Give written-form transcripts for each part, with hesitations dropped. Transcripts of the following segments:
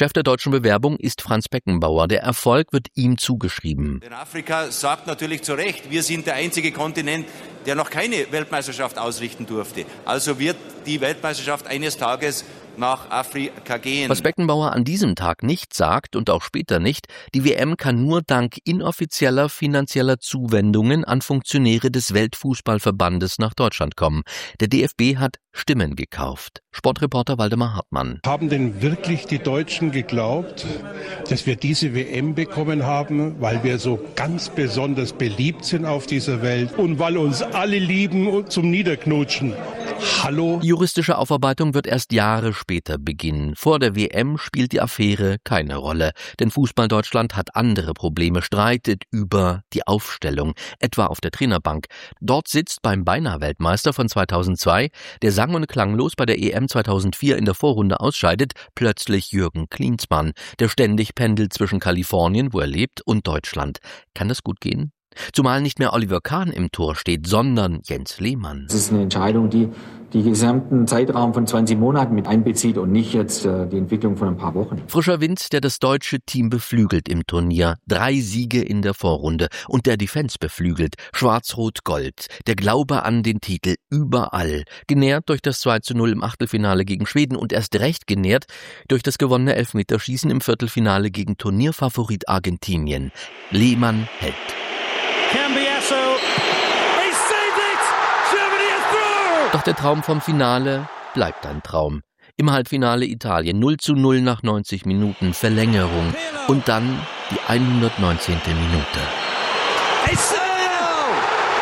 Chef der deutschen Bewerbung ist Franz Beckenbauer. Der Erfolg wird ihm zugeschrieben. Denn Afrika sagt natürlich zu Recht, wir sind der einzige Kontinent, der noch keine Weltmeisterschaft ausrichten durfte. Also wird die Weltmeisterschaft eines Tages nach Afrika gehen. Was Beckenbauer an diesem Tag nicht sagt und auch später nicht, die WM kann nur dank inoffizieller finanzieller Zuwendungen an Funktionäre des Weltfußballverbandes nach Deutschland kommen. Der DFB hat Stimmen gekauft. Sportreporter Waldemar Hartmann. Haben denn wirklich die Deutschen geglaubt, dass wir diese WM bekommen haben, weil wir so ganz besonders beliebt sind auf dieser Welt und weil uns alle lieben und zum Niederknutschen? Hallo? Die juristische Aufarbeitung wird erst Jahre später beginnen. Vor der WM spielt die Affäre keine Rolle. Denn Fußball Deutschland hat andere Probleme, streitet über die Aufstellung, etwa auf der Trainerbank. Dort sitzt beim Beinahe-Weltmeister von 2002, der sang- und klanglos bei der EM 2004 in der Vorrunde ausscheidet, plötzlich Jürgen Klinsmann, der ständig pendelt zwischen Kalifornien, wo er lebt, und Deutschland. Kann das gut gehen? Zumal nicht mehr Oliver Kahn im Tor steht, sondern Jens Lehmann. Das ist eine Entscheidung, die gesamten Zeitraum von 20 Monaten mit einbezieht und nicht jetzt die Entwicklung von ein paar Wochen. Frischer Wind, der das deutsche Team beflügelt im Turnier. 3 Siege in der Vorrunde und der Defense beflügelt. Schwarz-Rot-Gold. Der Glaube an den Titel überall. Genährt durch das 2:0 im Achtelfinale gegen Schweden und erst recht genährt durch das gewonnene Elfmeterschießen im Viertelfinale gegen Turnierfavorit Argentinien. Lehmann hält. Cambiasso, he saved it! Germany is through! Doch der Traum vom Finale bleibt ein Traum. Im Halbfinale Italien 0:0 nach 90 Minuten, Verlängerung und dann die 119. Minute. It's Sergio!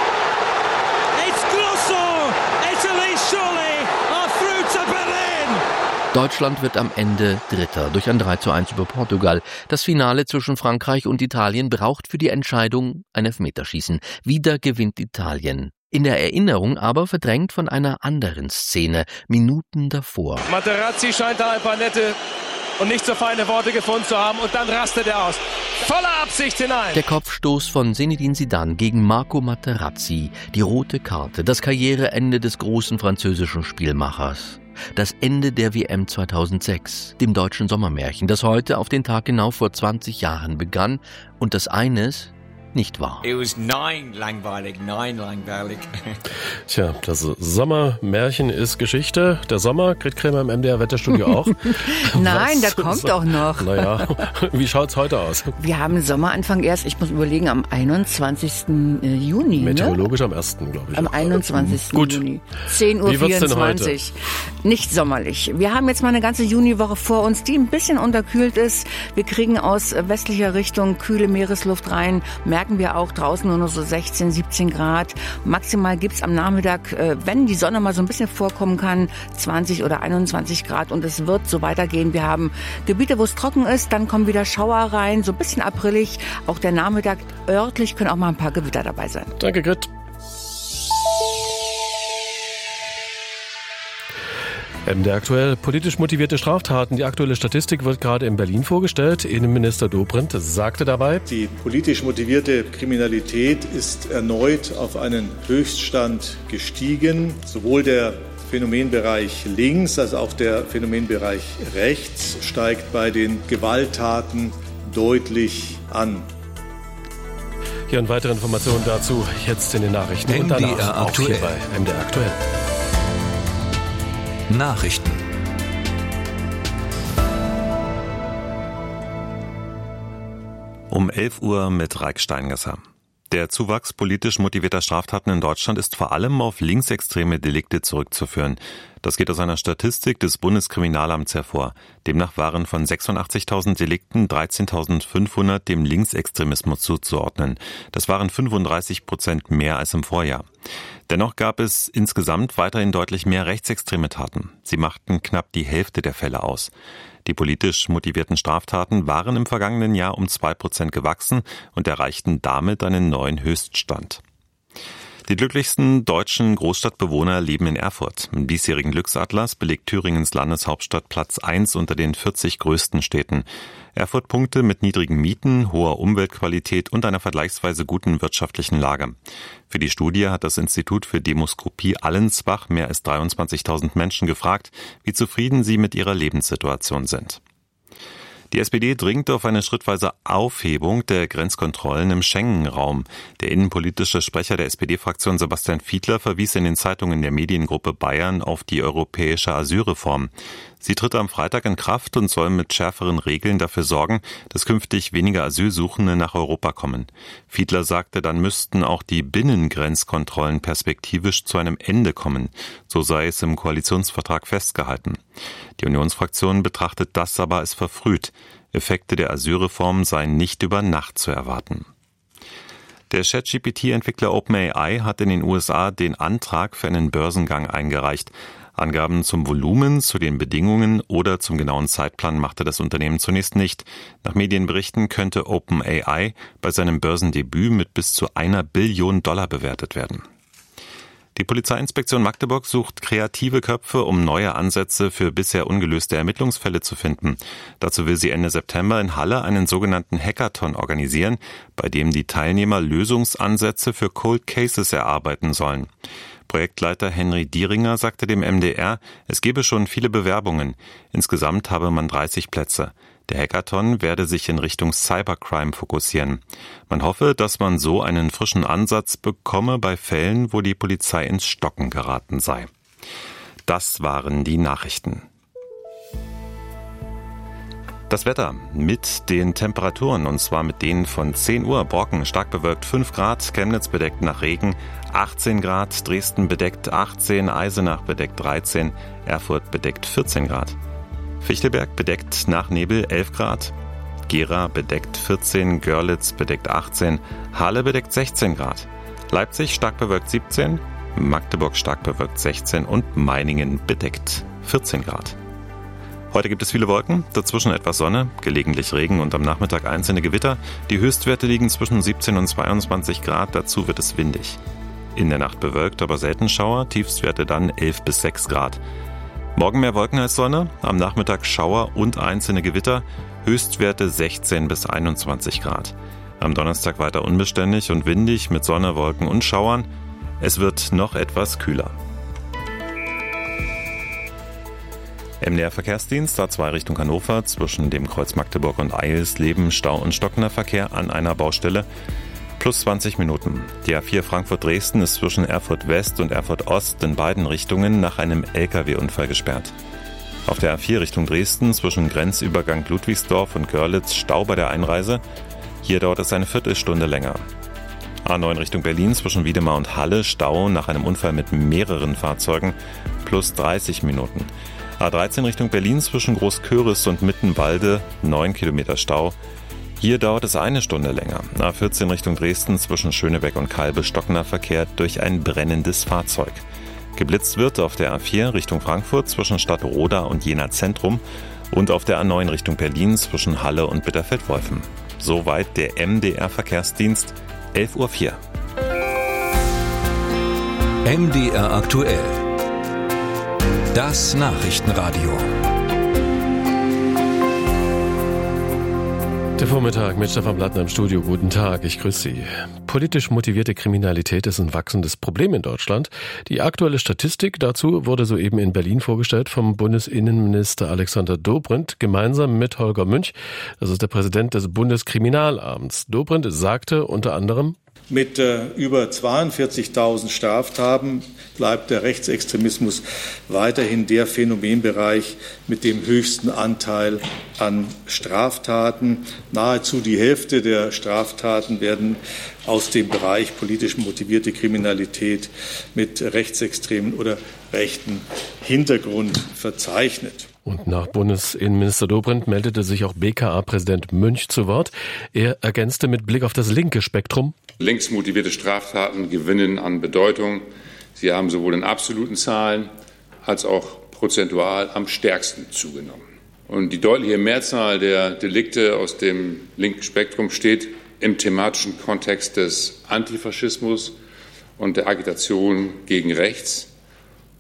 It's Grosso! Italy surely are through to Berlin! Deutschland wird am Ende Dritter durch ein 3:1 über Portugal. Das Finale zwischen Frankreich und Italien braucht für die Entscheidung ein Elfmeterschießen. Wieder gewinnt Italien. In der Erinnerung aber verdrängt von einer anderen Szene, Minuten davor. Materazzi scheint da ein paar nette und nicht so feine Worte gefunden zu haben und dann rastet er aus. Voller Absicht hinein. Der Kopfstoß von Zinedine Zidane gegen Marco Materazzi, die rote Karte, das Karriereende des großen französischen Spielmachers. Das Ende der WM 2006, dem deutschen Sommermärchen, das heute auf den Tag genau vor 20 Jahren begann und das eines nicht wahr. It was nine langweilig. Tja, das Sommermärchen ist Geschichte. Der Sommer kriegt Krämer im MDR-Wetterstudio auch. Nein, der kommt doch noch. Naja, wie schaut's heute aus? Wir haben Sommeranfang erst, ich muss überlegen, am 21. Juni. Meteorologisch am 1., glaube ich. Am 21. Gut. Juni. 10:24 Uhr. Wie wird's denn heute? Nicht sommerlich. Wir haben jetzt mal eine ganze Juniwoche vor uns, die ein bisschen unterkühlt ist. Wir kriegen aus westlicher Richtung kühle Meeresluft rein. Merken wir auch draußen nur noch so 16, 17 Grad. Maximal gibt's am Nachmittag, wenn die Sonne mal so ein bisschen vorkommen kann, 20 oder 21 Grad. Und es wird so weitergehen. Wir haben Gebiete, wo es trocken ist. Dann kommen wieder Schauer rein, so ein bisschen aprillig. Auch der Nachmittag örtlich können auch mal ein paar Gewitter dabei sein. Danke, Grit. Der aktuell politisch motivierte Straftaten. Die aktuelle Statistik wird gerade in Berlin vorgestellt. Innenminister Dobrindt sagte dabei: Die politisch motivierte Kriminalität ist erneut auf einen Höchststand gestiegen. Sowohl der Phänomenbereich links als auch der Phänomenbereich rechts steigt bei den Gewalttaten deutlich an. Hier und weitere Informationen dazu jetzt in den Nachrichten. MDR und danach auch aktuell. hier bei MDR aktuell. Nachrichten. Um 11 Uhr mit Raik Steingesser. Der Zuwachs politisch motivierter Straftaten in Deutschland ist vor allem auf linksextreme Delikte zurückzuführen. Das geht aus einer Statistik des Bundeskriminalamts hervor. Demnach waren von 86.000 Delikten 13.500 dem Linksextremismus zuzuordnen. Das waren 35% mehr als im Vorjahr. Dennoch gab es insgesamt weiterhin deutlich mehr rechtsextreme Taten. Sie machten knapp die Hälfte der Fälle aus. Die politisch motivierten Straftaten waren im vergangenen Jahr um 2% gewachsen und erreichten damit einen neuen Höchststand. Die glücklichsten deutschen Großstadtbewohner leben in Erfurt. Im diesjährigen Glücksatlas belegt Thüringens Landeshauptstadt Platz 1 unter den 40 größten Städten. Erfurt punkte mit niedrigen Mieten, hoher Umweltqualität und einer vergleichsweise guten wirtschaftlichen Lage. Für die Studie hat das Institut für Demoskopie Allensbach mehr als 23.000 Menschen gefragt, wie zufrieden sie mit ihrer Lebenssituation sind. Die SPD dringt auf eine schrittweise Aufhebung der Grenzkontrollen im Schengen-Raum. Der innenpolitische Sprecher der SPD-Fraktion Sebastian Fiedler verwies in den Zeitungen der Mediengruppe Bayern auf die europäische Asylreform. Sie tritt am Freitag in Kraft und soll mit schärferen Regeln dafür sorgen, dass künftig weniger Asylsuchende nach Europa kommen. Fiedler sagte, dann müssten auch die Binnengrenzkontrollen perspektivisch zu einem Ende kommen. So sei es im Koalitionsvertrag festgehalten. Die Unionsfraktion betrachtet das aber als verfrüht. Effekte der Asylreform seien nicht über Nacht zu erwarten. Der ChatGPT-Entwickler OpenAI hat in den USA den Antrag für einen Börsengang eingereicht. Angaben zum Volumen, zu den Bedingungen oder zum genauen Zeitplan machte das Unternehmen zunächst nicht. Nach Medienberichten könnte OpenAI bei seinem Börsendebüt mit bis zu $1 Billion bewertet werden. Die Polizeiinspektion Magdeburg sucht kreative Köpfe, um neue Ansätze für bisher ungelöste Ermittlungsfälle zu finden. Dazu will sie Ende September in Halle einen sogenannten Hackathon organisieren, bei dem die Teilnehmer Lösungsansätze für Cold Cases erarbeiten sollen. Projektleiter Henry Dieringer sagte dem MDR, es gebe schon viele Bewerbungen. Insgesamt habe man 30 Plätze. Der Hackathon werde sich in Richtung Cybercrime fokussieren. Man hoffe, dass man so einen frischen Ansatz bekomme bei Fällen, wo die Polizei ins Stocken geraten sei. Das waren die Nachrichten. Das Wetter mit den Temperaturen, und zwar mit denen von 10 Uhr. Brocken stark bewölkt 5 Grad, Chemnitz bedeckt nach Regen 18 Grad, Dresden bedeckt 18, Eisenach bedeckt 13, Erfurt bedeckt 14 Grad. Fichtelberg bedeckt nach Nebel 11 Grad, Gera bedeckt 14, Görlitz bedeckt 18, Halle bedeckt 16 Grad, Leipzig stark bewölkt 17, Magdeburg stark bewölkt 16 und Meiningen bedeckt 14 Grad. Heute gibt es viele Wolken, dazwischen etwas Sonne, gelegentlich Regen und am Nachmittag einzelne Gewitter. Die Höchstwerte liegen zwischen 17 und 22 Grad, dazu wird es windig. In der Nacht bewölkt, aber selten Schauer, Tiefstwerte dann 11 bis 6 Grad. Morgen mehr Wolken als Sonne, am Nachmittag Schauer und einzelne Gewitter, Höchstwerte 16 bis 21 Grad. Am Donnerstag weiter unbeständig und windig mit Sonne, Wolken und Schauern. Es wird noch etwas kühler. MDR Verkehrsdienst A2 Richtung Hannover, zwischen dem Kreuz Magdeburg und Eilsleben Stau und stockender Verkehr an einer Baustelle. Plus 20 Minuten. Die A4 Frankfurt-Dresden ist zwischen Erfurt West und Erfurt Ost in beiden Richtungen nach einem LKW-Unfall gesperrt. Auf der A4 Richtung Dresden zwischen Grenzübergang Ludwigsdorf und Görlitz Stau bei der Einreise. Hier dauert es eine Viertelstunde länger. A9 Richtung Berlin zwischen Wiedemar und Halle Stau nach einem Unfall mit mehreren Fahrzeugen. Plus 30 Minuten. A13 Richtung Berlin zwischen Großköris und Mittenwalde 9 Kilometer Stau. Hier dauert es eine Stunde länger. A14 Richtung Dresden zwischen Schönebeck und Kalbe stockender Verkehr durch ein brennendes Fahrzeug. Geblitzt wird auf der A4 Richtung Frankfurt zwischen Stadtroda und Jena Zentrum und auf der A9 Richtung Berlin zwischen Halle und Bitterfeld-Wolfen. Soweit der MDR Verkehrsdienst, 11:04 Uhr. MDR aktuell. Das Nachrichtenradio. Der Vormittag mit Stefan Blattner im Studio. Guten Tag, ich grüße Sie. Politisch motivierte Kriminalität ist ein wachsendes Problem in Deutschland. Die aktuelle Statistik dazu wurde soeben in Berlin vorgestellt vom Bundesinnenminister Alexander Dobrindt gemeinsam mit Holger Münch. Das ist der Präsident des Bundeskriminalamts. Dobrindt sagte unter anderem: Mit über 42.000 Straftaten bleibt der Rechtsextremismus weiterhin der Phänomenbereich mit dem höchsten Anteil an Straftaten. Nahezu die Hälfte der Straftaten werden aus dem Bereich politisch motivierte Kriminalität mit rechtsextremen oder rechten Hintergrund verzeichnet. Und nach Bundesinnenminister Dobrindt meldete sich auch BKA-Präsident Münch zu Wort. Er ergänzte mit Blick auf das linke Spektrum: Linksmotivierte Straftaten gewinnen an Bedeutung. Sie haben sowohl in absoluten Zahlen als auch prozentual am stärksten zugenommen. Und die deutliche Mehrzahl der Delikte aus dem linken Spektrum steht im thematischen Kontext des Antifaschismus und der Agitation gegen rechts.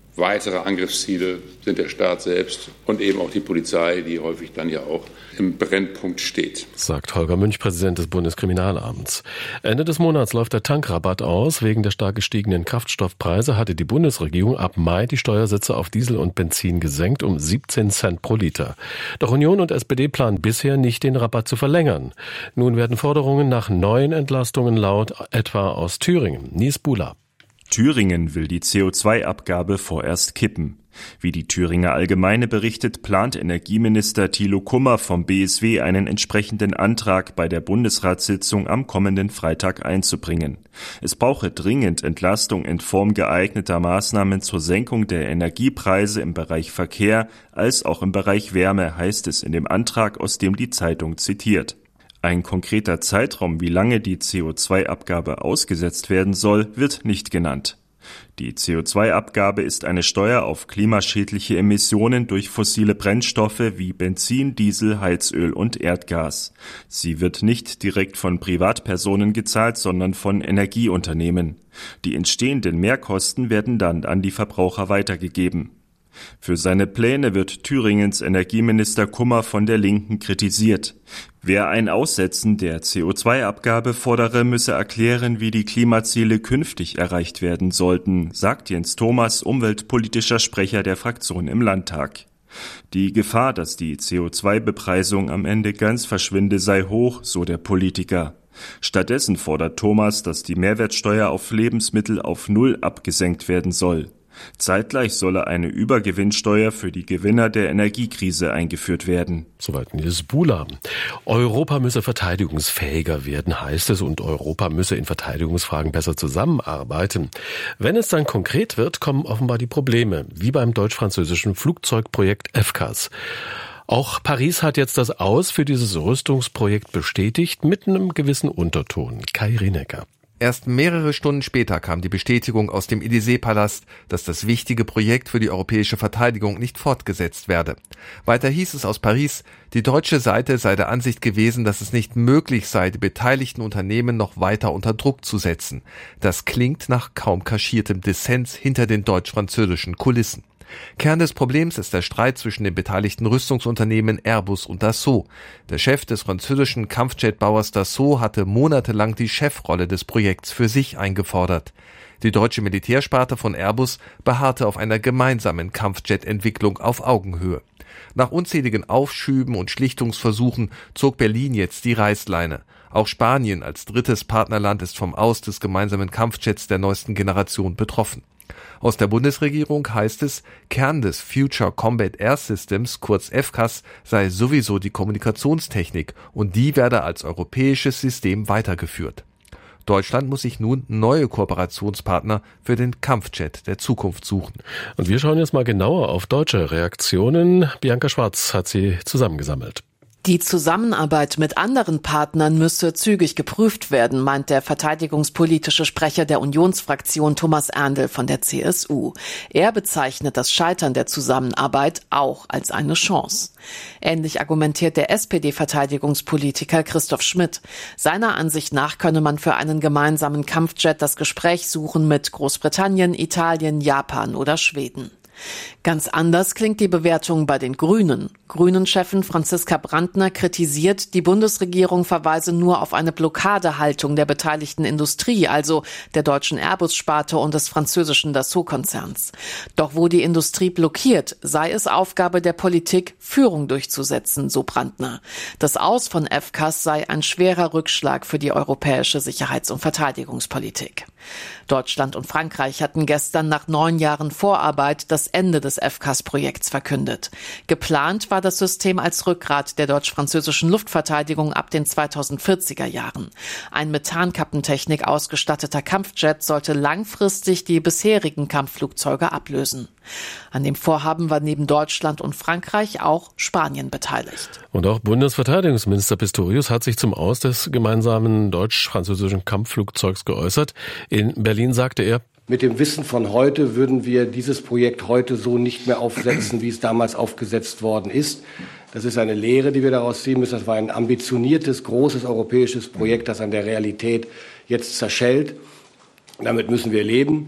Weitere Angriffsziele sind der Staat selbst und eben auch die Polizei, die häufig dann ja auch im Brennpunkt steht. Sagt Holger Münch, Präsident des Bundeskriminalamts. Ende des Monats läuft der Tankrabatt aus. Wegen der stark gestiegenen Kraftstoffpreise hatte die Bundesregierung ab Mai die Steuersätze auf Diesel und Benzin gesenkt um 17 Cent pro Liter. Doch Union und SPD planen bisher nicht, den Rabatt zu verlängern. Nun werden Forderungen nach neuen Entlastungen laut, etwa aus Thüringen. Nies Bula. Thüringen will die CO2-Abgabe vorerst kippen. Wie die Thüringer Allgemeine berichtet, plant Energieminister Thilo Kummer vom BSW einen entsprechenden Antrag bei der Bundesratssitzung am kommenden Freitag einzubringen. Es brauche dringend Entlastung in Form geeigneter Maßnahmen zur Senkung der Energiepreise im Bereich Verkehr als auch im Bereich Wärme, heißt es in dem Antrag, aus dem die Zeitung zitiert. Ein konkreter Zeitraum, wie lange die CO2-Abgabe ausgesetzt werden soll, wird nicht genannt. Die CO2-Abgabe ist eine Steuer auf klimaschädliche Emissionen durch fossile Brennstoffe wie Benzin, Diesel, Heizöl und Erdgas. Sie wird nicht direkt von Privatpersonen gezahlt, sondern von Energieunternehmen. Die entstehenden Mehrkosten werden dann an die Verbraucher weitergegeben. Für seine Pläne wird Thüringens Energieminister Kummer von der Linken kritisiert. Wer ein Aussetzen der CO2-Abgabe fordere, müsse erklären, wie die Klimaziele künftig erreicht werden sollten, sagt Jens Thomas, umweltpolitischer Sprecher der Fraktion im Landtag. Die Gefahr, dass die CO2-Bepreisung am Ende ganz verschwinde, sei hoch, so der Politiker. Stattdessen fordert Thomas, dass die Mehrwertsteuer auf Lebensmittel auf Null abgesenkt werden soll. Zeitgleich solle eine Übergewinnsteuer für die Gewinner der Energiekrise eingeführt werden. Soweit Nies Bula. Europa müsse verteidigungsfähiger werden, heißt es, und Europa müsse in Verteidigungsfragen besser zusammenarbeiten. Wenn es dann konkret wird, kommen offenbar die Probleme, wie beim deutsch-französischen Flugzeugprojekt FCAS. Auch Paris hat jetzt das Aus für dieses Rüstungsprojekt bestätigt, mit einem gewissen Unterton. Kai Rinecker. Erst mehrere Stunden später kam die Bestätigung aus dem Élysée-Palast, dass das wichtige Projekt für die europäische Verteidigung nicht fortgesetzt werde. Weiter hieß es aus Paris, die deutsche Seite sei der Ansicht gewesen, dass es nicht möglich sei, die beteiligten Unternehmen noch weiter unter Druck zu setzen. Das klingt nach kaum kaschiertem Dissens hinter den deutsch-französischen Kulissen. Kern des Problems ist der Streit zwischen den beteiligten Rüstungsunternehmen Airbus und Dassault. Der Chef des französischen Kampfjetbauers Dassault hatte monatelang die Chefrolle des Projekts für sich eingefordert. Die deutsche Militärsparte von Airbus beharrte auf einer gemeinsamen Kampfjet-Entwicklung auf Augenhöhe. Nach unzähligen Aufschüben und Schlichtungsversuchen zog Berlin jetzt die Reißleine. Auch Spanien als drittes Partnerland ist vom Aus des gemeinsamen Kampfjets der neuesten Generation betroffen. Aus der Bundesregierung heißt es, Kern des Future Combat Air Systems, kurz FCAS, sei sowieso die Kommunikationstechnik und die werde als europäisches System weitergeführt. Deutschland muss sich nun neue Kooperationspartner für den Kampfjet der Zukunft suchen. Und wir schauen jetzt mal genauer auf deutsche Reaktionen. Bianca Schwarz hat sie zusammengesammelt. Die Zusammenarbeit mit anderen Partnern müsse zügig geprüft werden, meint der verteidigungspolitische Sprecher der Unionsfraktion Thomas Erndl von der CSU. Er bezeichnet das Scheitern der Zusammenarbeit auch als eine Chance. Ähnlich argumentiert der SPD-Verteidigungspolitiker Christoph Schmidt. Seiner Ansicht nach könne man für einen gemeinsamen Kampfjet das Gespräch suchen mit Großbritannien, Italien, Japan oder Schweden. Ganz anders klingt die Bewertung bei den Grünen. Grünen-Chefin Franziska Brandner kritisiert, die Bundesregierung verweise nur auf eine Blockadehaltung der beteiligten Industrie, also der deutschen Airbus-Sparte und des französischen Dassault-Konzerns. Doch wo die Industrie blockiert, sei es Aufgabe der Politik, Führung durchzusetzen, so Brandner. Das Aus von FCAS sei ein schwerer Rückschlag für die europäische Sicherheits- und Verteidigungspolitik. Deutschland und Frankreich hatten gestern nach 9 Jahren Vorarbeit das Ende des FCAS-Projekts verkündet. Geplant war das System als Rückgrat der deutsch-französischen Luftverteidigung ab den 2040er Jahren. Ein Methankappentechnik ausgestatteter Kampfjet sollte langfristig die bisherigen Kampfflugzeuge ablösen. An dem Vorhaben war neben Deutschland und Frankreich auch Spanien beteiligt. Und auch Bundesverteidigungsminister Pistorius hat sich zum Aus des gemeinsamen deutsch-französischen Kampfflugzeugs geäußert. In Berlin sagte er: Mit dem Wissen von heute würden wir dieses Projekt heute so nicht mehr aufsetzen, wie es damals aufgesetzt worden ist. Das ist eine Lehre, die wir daraus ziehen müssen. Das war ein ambitioniertes, großes europäisches Projekt, das an der Realität jetzt zerschellt. Damit müssen wir leben.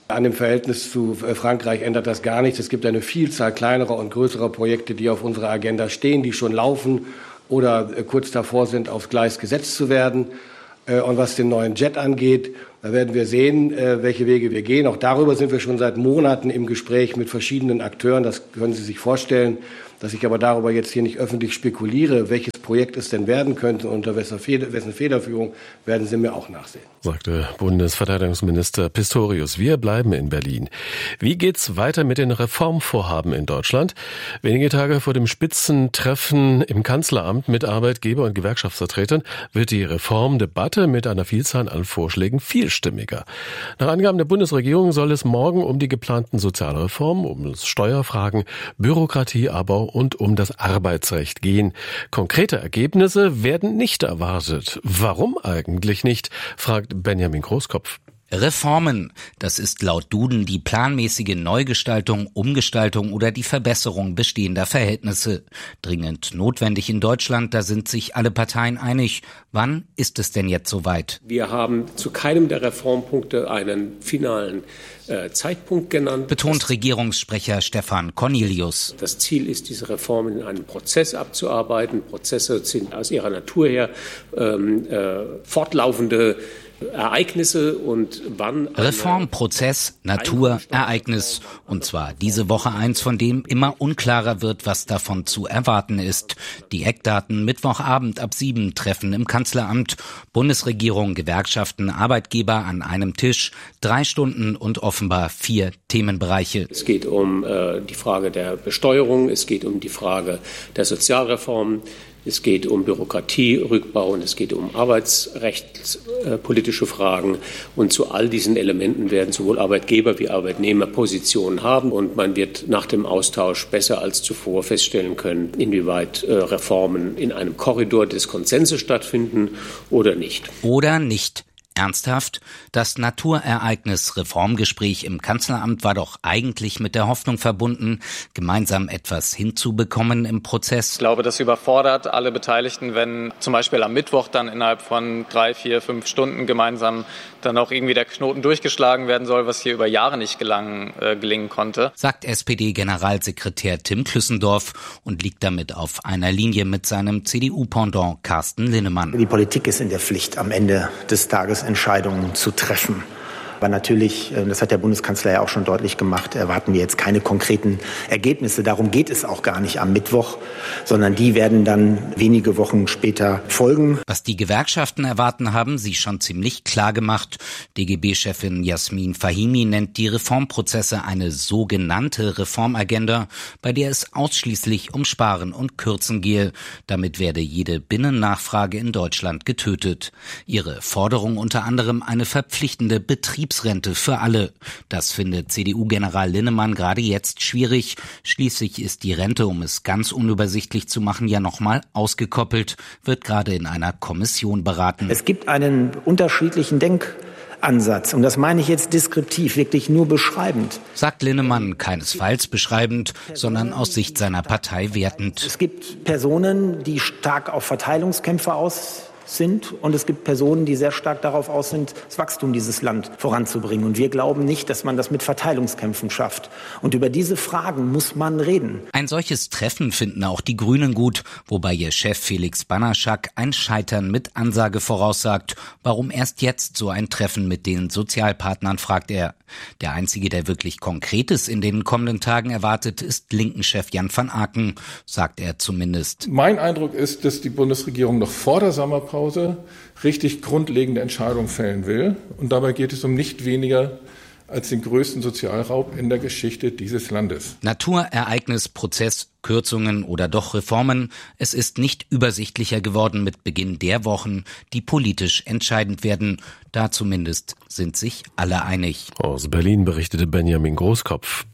An dem Verhältnis zu Frankreich ändert das gar nichts. Es gibt eine Vielzahl kleinerer und größerer Projekte, die auf unserer Agenda stehen, die schon laufen oder kurz davor sind, aufs Gleis gesetzt zu werden. Und was den neuen Jet angeht, da werden wir sehen, welche Wege wir gehen. Auch darüber sind wir schon seit Monaten im Gespräch mit verschiedenen Akteuren. Das können Sie sich vorstellen, dass ich aber darüber jetzt hier nicht öffentlich spekuliere, welches Projekt es denn werden könnte und unter wessen Federführung, werden Sie mir auch nachsehen. Sagte Bundesverteidigungsminister Pistorius. Wir bleiben in Berlin. Wie geht's weiter mit den Reformvorhaben in Deutschland? Wenige Tage vor dem Spitzentreffen im Kanzleramt mit Arbeitgeber- und Gewerkschaftsvertretern wird die Reformdebatte mit einer Vielzahl an Vorschlägen vielstimmiger. Nach Angaben der Bundesregierung soll es morgen um die geplanten Sozialreformen, um Steuerfragen, Bürokratieabbau und um das Arbeitsrecht gehen. Konkrete Ergebnisse werden nicht erwartet. Warum eigentlich nicht, fragt Benjamin Großkopf. Reformen, das ist laut Duden die planmäßige Neugestaltung, Umgestaltung oder die Verbesserung bestehender Verhältnisse. Dringend notwendig in Deutschland, da sind sich alle Parteien einig. Wann ist es denn jetzt soweit? Wir haben zu keinem der Reformpunkte einen finalen Zeitpunkt genannt. Betont Regierungssprecher Stefan Cornelius. Das Ziel ist, diese Reformen in einem Prozess abzuarbeiten. Prozesse sind aus ihrer Natur her fortlaufende Ereignisse und wann. Reformprozess, Natur, Ereignis. Und zwar diese Woche eins, von dem immer unklarer wird, was davon zu erwarten ist. Die Eckdaten: Mittwochabend ab 7 Treffen im Kanzleramt. Bundesregierung, Gewerkschaften, Arbeitgeber an einem Tisch. 3 Stunden und offenbar 4 Themenbereiche. Es geht um die Frage der Besteuerung. Es geht um die Frage der Sozialreformen. Es geht um Bürokratierückbau und es geht um arbeitsrechtspolitische Fragen. Und zu all diesen Elementen werden sowohl Arbeitgeber wie Arbeitnehmer Positionen haben. Und man wird nach dem Austausch besser als zuvor feststellen können, inwieweit Reformen in einem Korridor des Konsenses stattfinden oder nicht. Oder nicht. Ernsthaft? Das Naturereignis Reformgespräch im Kanzleramt war doch eigentlich mit der Hoffnung verbunden, gemeinsam etwas hinzubekommen im Prozess. Ich glaube, das überfordert alle Beteiligten, wenn zum Beispiel am Mittwoch dann innerhalb von 3, 4, 5 Stunden gemeinsam dann auch irgendwie der Knoten durchgeschlagen werden soll, was hier über Jahre nicht gelingen konnte. Sagt SPD-Generalsekretär Tim Klüssendorf und liegt damit auf einer Linie mit seinem CDU-Pendant Carsten Linnemann. Die Politik ist in der Pflicht, am Ende des Tages Entscheidungen zu treffen. Aber natürlich, das hat der Bundeskanzler ja auch schon deutlich gemacht, erwarten wir jetzt keine konkreten Ergebnisse. Darum geht es auch gar nicht am Mittwoch, sondern die werden dann wenige Wochen später folgen. Was die Gewerkschaften erwarten, haben sie schon ziemlich klar gemacht. DGB-Chefin Jasmin Fahimi nennt die Reformprozesse eine sogenannte Reformagenda, bei der es ausschließlich um Sparen und Kürzen gehe. Damit werde jede Binnennachfrage in Deutschland getötet. Ihre Forderung unter anderem eine verpflichtende Betriebsrente für alle. Das findet CDU-General Linnemann gerade jetzt schwierig. Schließlich ist die Rente, um es ganz unübersichtlich zu machen, ja nochmal ausgekoppelt, wird gerade in einer Kommission beraten. Es gibt einen unterschiedlichen Denkansatz. Und das meine ich jetzt deskriptiv, wirklich nur beschreibend. Sagt Linnemann keinesfalls beschreibend, sondern aus Sicht seiner Partei wertend. Es gibt Personen, die stark auf Verteilungskämpfe aus sind und es gibt Personen, die sehr stark darauf aus sind, das Wachstum dieses Land voranzubringen. Und wir glauben nicht, dass man das mit Verteilungskämpfen schafft. Und über diese Fragen muss man reden. Ein solches Treffen finden auch die Grünen gut, wobei ihr Chef Felix Banaschak ein Scheitern mit Ansage voraussagt. Warum erst jetzt so ein Treffen mit den Sozialpartnern, fragt er. Der Einzige, der wirklich Konkretes in den kommenden Tagen erwartet, ist Linken-Chef Jan van Aken, sagt er zumindest. Mein Eindruck ist, dass die Bundesregierung noch vor der Sommerpause richtig grundlegende Entscheidungen fällen will. Und dabei geht es um nicht weniger als den größten Sozialraub in der Geschichte dieses Landes. Naturereignis, Prozess, Kürzungen oder doch Reformen. Es ist nicht übersichtlicher geworden mit Beginn der Wochen, die politisch entscheidend werden. Da zumindest sind sich alle einig. Aus Berlin berichtete Benjamin Großkopf.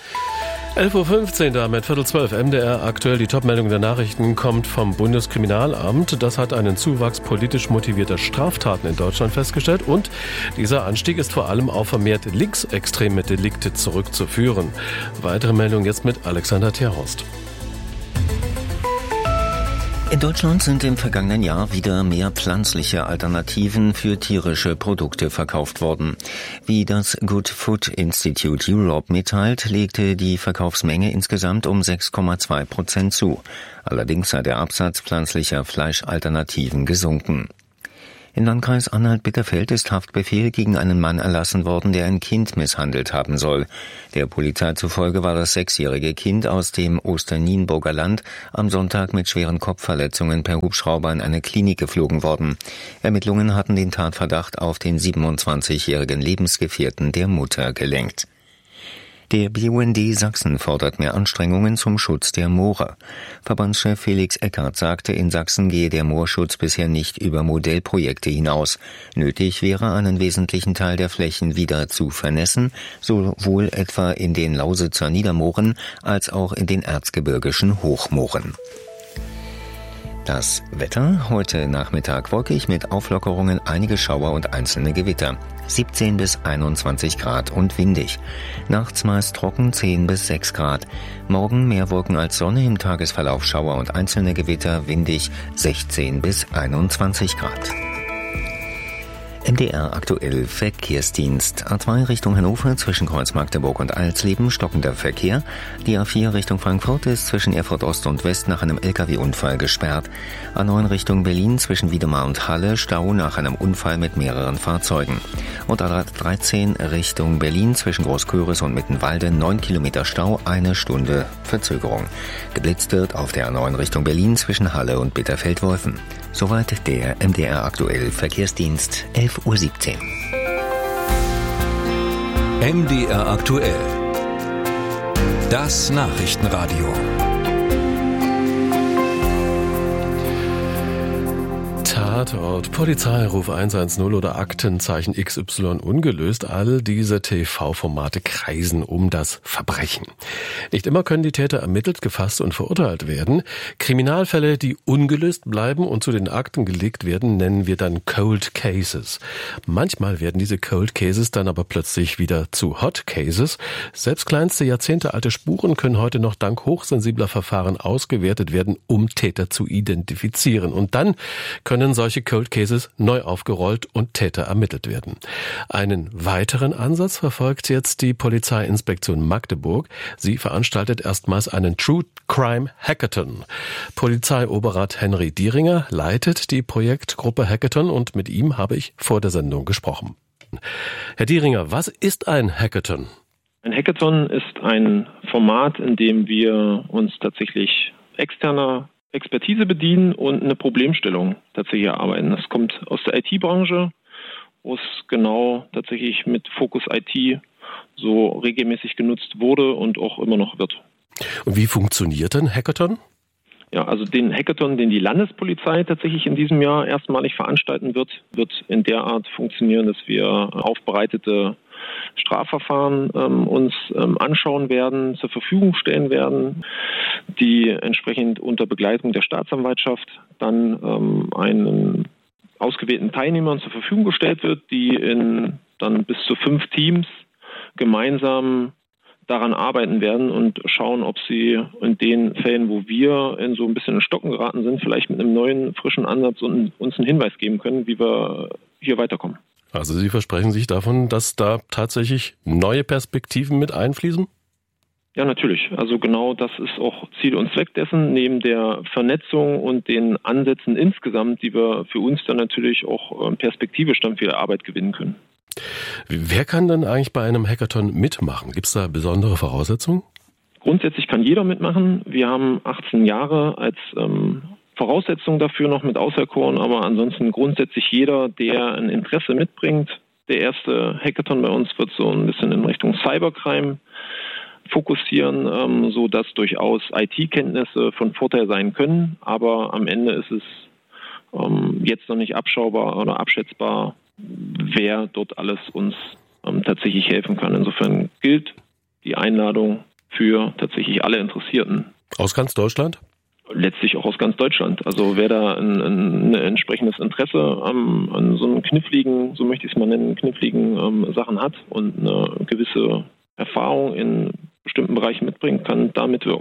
11.15 Uhr, damit 11:45 MDR aktuell. Die Topmeldung der Nachrichten kommt vom Bundeskriminalamt. Das hat einen Zuwachs politisch motivierter Straftaten in Deutschland festgestellt. Und dieser Anstieg ist vor allem auf vermehrt linksextreme Delikte zurückzuführen. Weitere Meldung jetzt mit Alexander Terhorst. In Deutschland sind im vergangenen Jahr wieder mehr pflanzliche Alternativen für tierische Produkte verkauft worden. Wie das Good Food Institute Europe mitteilt, legte die Verkaufsmenge insgesamt um 6,2% zu. Allerdings sei der Absatz pflanzlicher Fleischalternativen gesunken. Im Landkreis Anhalt-Bitterfeld ist Haftbefehl gegen einen Mann erlassen worden, der ein Kind misshandelt haben soll. Der Polizei zufolge war das 6-jährige Kind aus dem Osternienburger Land am Sonntag mit schweren Kopfverletzungen per Hubschrauber in eine Klinik geflogen worden. Ermittlungen hatten den Tatverdacht auf den 27-jährigen Lebensgefährten der Mutter gelenkt. Der BUND Sachsen fordert mehr Anstrengungen zum Schutz der Moore. Verbandschef Felix Eckert sagte, in Sachsen gehe der Moorschutz bisher nicht über Modellprojekte hinaus. Nötig wäre, einen wesentlichen Teil der Flächen wieder zu vernässen, sowohl etwa in den Lausitzer Niedermooren als auch in den erzgebirgischen Hochmooren. Das Wetter: heute Nachmittag wolkig mit Auflockerungen, einige Schauer und einzelne Gewitter. 17 bis 21 Grad und windig. Nachts meist trocken, 10 bis 6 Grad. Morgen mehr Wolken als Sonne, im Tagesverlauf Schauer und einzelne Gewitter, windig 16 bis 21 Grad. MDR aktuell Verkehrsdienst. A2 Richtung Hannover zwischen Kreuz Magdeburg und Alsleben stockender Verkehr. Die A4 Richtung Frankfurt ist zwischen Erfurt Ost und West nach einem LKW-Unfall gesperrt. A9 Richtung Berlin zwischen Wiedemar und Halle Stau nach einem Unfall mit mehreren Fahrzeugen. Und A13 Richtung Berlin zwischen Großköris und Mittenwalde 9 Kilometer Stau, 1 Stunde Verzögerung. Geblitzt wird auf der A9 Richtung Berlin zwischen Halle und Bitterfeld-Wolfen. Soweit der MDR aktuell Verkehrsdienst, 11:17 Uhr. MDR aktuell. Das Nachrichtenradio. Tatort, Polizeiruf 110 oder Aktenzeichen XY ungelöst, all diese TV-Formate kreisen um das Verbrechen. Nicht immer können die Täter ermittelt, gefasst und verurteilt werden. Kriminalfälle, die ungelöst bleiben und zu den Akten gelegt werden, nennen wir dann Cold Cases. Manchmal werden diese Cold Cases dann aber plötzlich wieder zu Hot Cases. Selbst kleinste jahrzehntealte Spuren können heute noch dank hochsensibler Verfahren ausgewertet werden, um Täter zu identifizieren. Und dann können solche Cold Cases neu aufgerollt und Täter ermittelt werden. Einen weiteren Ansatz verfolgt jetzt die Polizeiinspektion Magdeburg. Sie veranstaltet erstmals einen True Crime Hackathon. Polizeioberrat Henry Dieringer leitet die Projektgruppe Hackathon und mit ihm habe ich vor der Sendung gesprochen. Herr Dieringer, was ist ein Hackathon? Ein Hackathon ist ein Format, in dem wir uns tatsächlich externer Expertise bedienen und eine Problemstellung tatsächlich erarbeiten. Das kommt aus der IT-Branche, wo es genau tatsächlich mit Fokus IT so regelmäßig genutzt wurde und auch immer noch wird. Und wie funktioniert ein Hackathon? Ja, also den Hackathon, den die Landespolizei tatsächlich in diesem Jahr erstmalig veranstalten wird in der Art funktionieren, dass wir aufbereitete Strafverfahren uns anschauen werden, zur Verfügung stellen werden, die entsprechend unter Begleitung der Staatsanwaltschaft dann einen ausgewählten Teilnehmern zur Verfügung gestellt wird, die in dann bis zu 5 Teams gemeinsam daran arbeiten werden und schauen, ob sie in den Fällen, wo wir in so ein bisschen in Stocken geraten sind, vielleicht mit einem neuen, frischen Ansatz uns einen Hinweis geben können, wie wir hier weiterkommen. Also Sie versprechen sich davon, dass da tatsächlich neue Perspektiven mit einfließen? Ja, natürlich. Also genau das ist auch Ziel und Zweck dessen, neben der Vernetzung und den Ansätzen insgesamt, die wir für uns dann natürlich auch perspektivisch dann für die Arbeit gewinnen können. Wer kann denn eigentlich bei einem Hackathon mitmachen? Gibt es da besondere Voraussetzungen? Grundsätzlich kann jeder mitmachen. Wir haben 18 Jahre als Voraussetzung dafür noch mit auserkoren, aber ansonsten grundsätzlich jeder, der ein Interesse mitbringt. Der erste Hackathon bei uns wird so ein bisschen in Richtung Cybercrime fokussieren, so dass durchaus IT-Kenntnisse von Vorteil sein können, aber am Ende ist es jetzt noch nicht abschaubar oder abschätzbar, wer dort alles uns tatsächlich helfen kann. Insofern gilt die Einladung für tatsächlich alle Interessierten. Aus ganz Deutschland? Letztlich auch aus ganz Deutschland. Also wer da ein entsprechendes Interesse an so einem kniffligen, so möchte ich es mal nennen, kniffligen Sachen hat und eine gewisse Erfahrung in bestimmten Bereichen mitbringen kann, da mitwirken.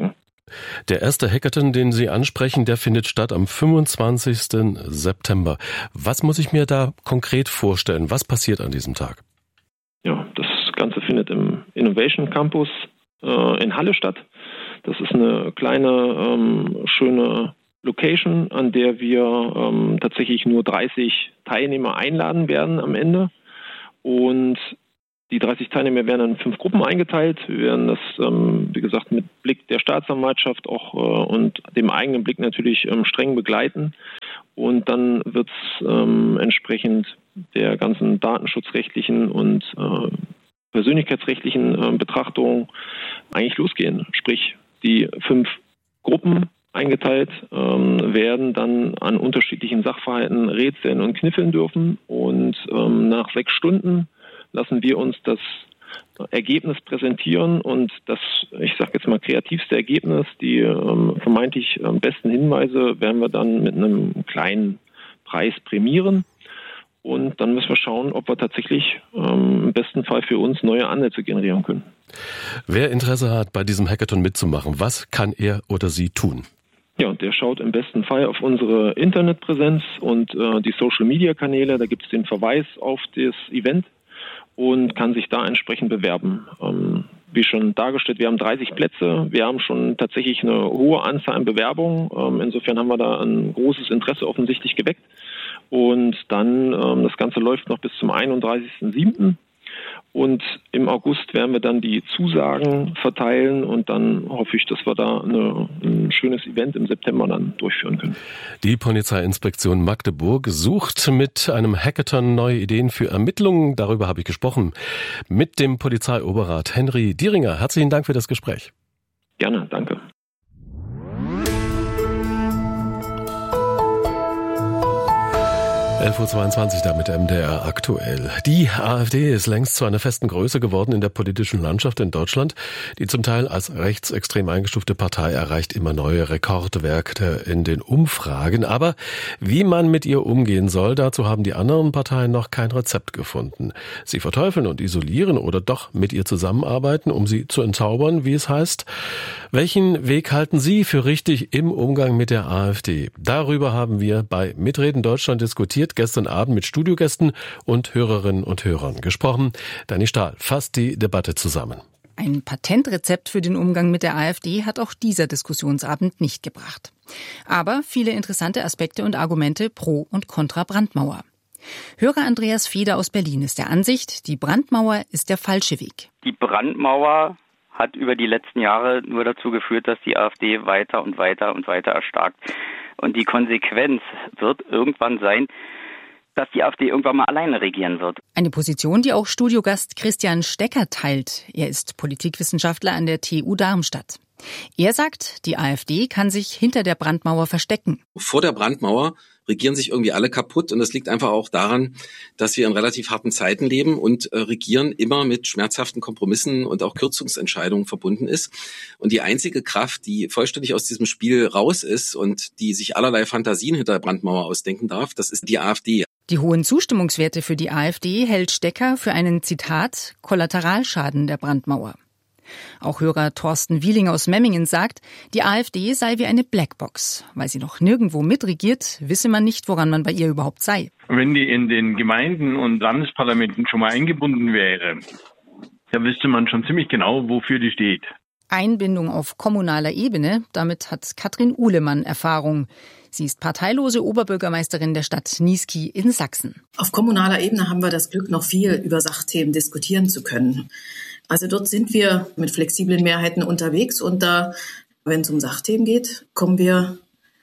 Der erste Hackathon, den Sie ansprechen, der findet statt am 25. September. Was muss ich mir da konkret vorstellen? Was passiert an diesem Tag? Ja, das Ganze findet im Innovation Campus in Halle statt. Das ist eine kleine, schöne Location, an der wir tatsächlich nur 30 Teilnehmer einladen werden am Ende. Und die 30 Teilnehmer werden in 5 Gruppen eingeteilt. Wir werden das, wie gesagt, mit Blick der Staatsanwaltschaft auch und dem eigenen Blick natürlich streng begleiten. Und dann wird es entsprechend der ganzen datenschutzrechtlichen und persönlichkeitsrechtlichen Betrachtungen eigentlich losgehen. Sprich, die 5 Gruppen eingeteilt werden dann an unterschiedlichen Sachverhalten rätseln und kniffeln dürfen. Und nach 6 Stunden lassen wir uns das Ergebnis präsentieren und das, ich sage jetzt mal, kreativste Ergebnis, die vermeintlich besten Hinweise werden wir dann mit einem kleinen Preis prämieren. Und dann müssen wir schauen, ob wir tatsächlich im besten Fall für uns neue Ansätze generieren können. Wer Interesse hat, bei diesem Hackathon mitzumachen, was kann er oder sie tun? Ja, der schaut im besten Fall auf unsere Internetpräsenz und die Social-Media-Kanäle. Da gibt es den Verweis auf das Event und kann sich da entsprechend bewerben. Wie schon dargestellt, wir haben 30 Plätze. Wir haben schon tatsächlich eine hohe Anzahl an Bewerbungen. Insofern haben wir da ein großes Interesse offensichtlich geweckt. Und dann, das Ganze läuft noch bis zum 31.07. Und im August werden wir dann die Zusagen verteilen und dann hoffe ich, dass wir da ein schönes Event im September dann durchführen können. Die Polizeiinspektion Magdeburg sucht mit einem Hackathon neue Ideen für Ermittlungen. Darüber habe ich gesprochen mit dem Polizeioberrat Henry Dieringer. Herzlichen Dank für das Gespräch. Gerne, danke. 11.22 Uhr damit MDR aktuell. Die AfD ist längst zu einer festen Größe geworden in der politischen Landschaft in Deutschland. Die zum Teil als rechtsextrem eingestufte Partei erreicht immer neue Rekordwerte in den Umfragen. Aber wie man mit ihr umgehen soll, dazu haben die anderen Parteien noch kein Rezept gefunden. Sie verteufeln und isolieren oder doch mit ihr zusammenarbeiten, um sie zu entzaubern, wie es heißt. Welchen Weg halten Sie für richtig im Umgang mit der AfD? Darüber haben wir bei Mitreden Deutschland diskutiert, gestern Abend mit Studiogästen und Hörerinnen und Hörern gesprochen. Dani Stahl fasst die Debatte zusammen. Ein Patentrezept für den Umgang mit der AfD hat auch dieser Diskussionsabend nicht gebracht. Aber viele interessante Aspekte und Argumente pro und contra Brandmauer. Hörer Andreas Feder aus Berlin ist der Ansicht, die Brandmauer ist der falsche Weg. Die Brandmauer hat über die letzten Jahre nur dazu geführt, dass die AfD weiter und weiter und weiter erstarkt. Und die Konsequenz wird irgendwann sein, dass die AfD irgendwann mal alleine regieren wird. Eine Position, die auch Studiogast Christian Stecker teilt. Er ist Politikwissenschaftler an der TU Darmstadt. Er sagt, die AfD kann sich hinter der Brandmauer verstecken. Vor der Brandmauer regieren sich irgendwie alle kaputt und das liegt einfach auch daran, dass wir in relativ harten Zeiten leben und Regieren immer mit schmerzhaften Kompromissen und auch Kürzungsentscheidungen verbunden ist. Und die einzige Kraft, die vollständig aus diesem Spiel raus ist und die sich allerlei Fantasien hinter der Brandmauer ausdenken darf, das ist die AfD. Die hohen Zustimmungswerte für die AfD hält Stecker für einen, Zitat, Kollateralschaden der Brandmauer. Auch Hörer Thorsten Wieling aus Memmingen sagt, die AfD sei wie eine Blackbox. Weil sie noch nirgendwo mitregiert, wisse man nicht, woran man bei ihr überhaupt sei. Wenn die in den Gemeinden und Landesparlamenten schon mal eingebunden wäre, dann wüsste man schon ziemlich genau, wofür die steht. Einbindung auf kommunaler Ebene, damit hat Katrin Uhlemann Erfahrung. Sie ist parteilose Oberbürgermeisterin der Stadt Niesky in Sachsen. Auf kommunaler Ebene haben wir das Glück, noch viel über Sachthemen diskutieren zu können. Also dort sind wir mit flexiblen Mehrheiten unterwegs und da, wenn es um Sachthemen geht, kommen wir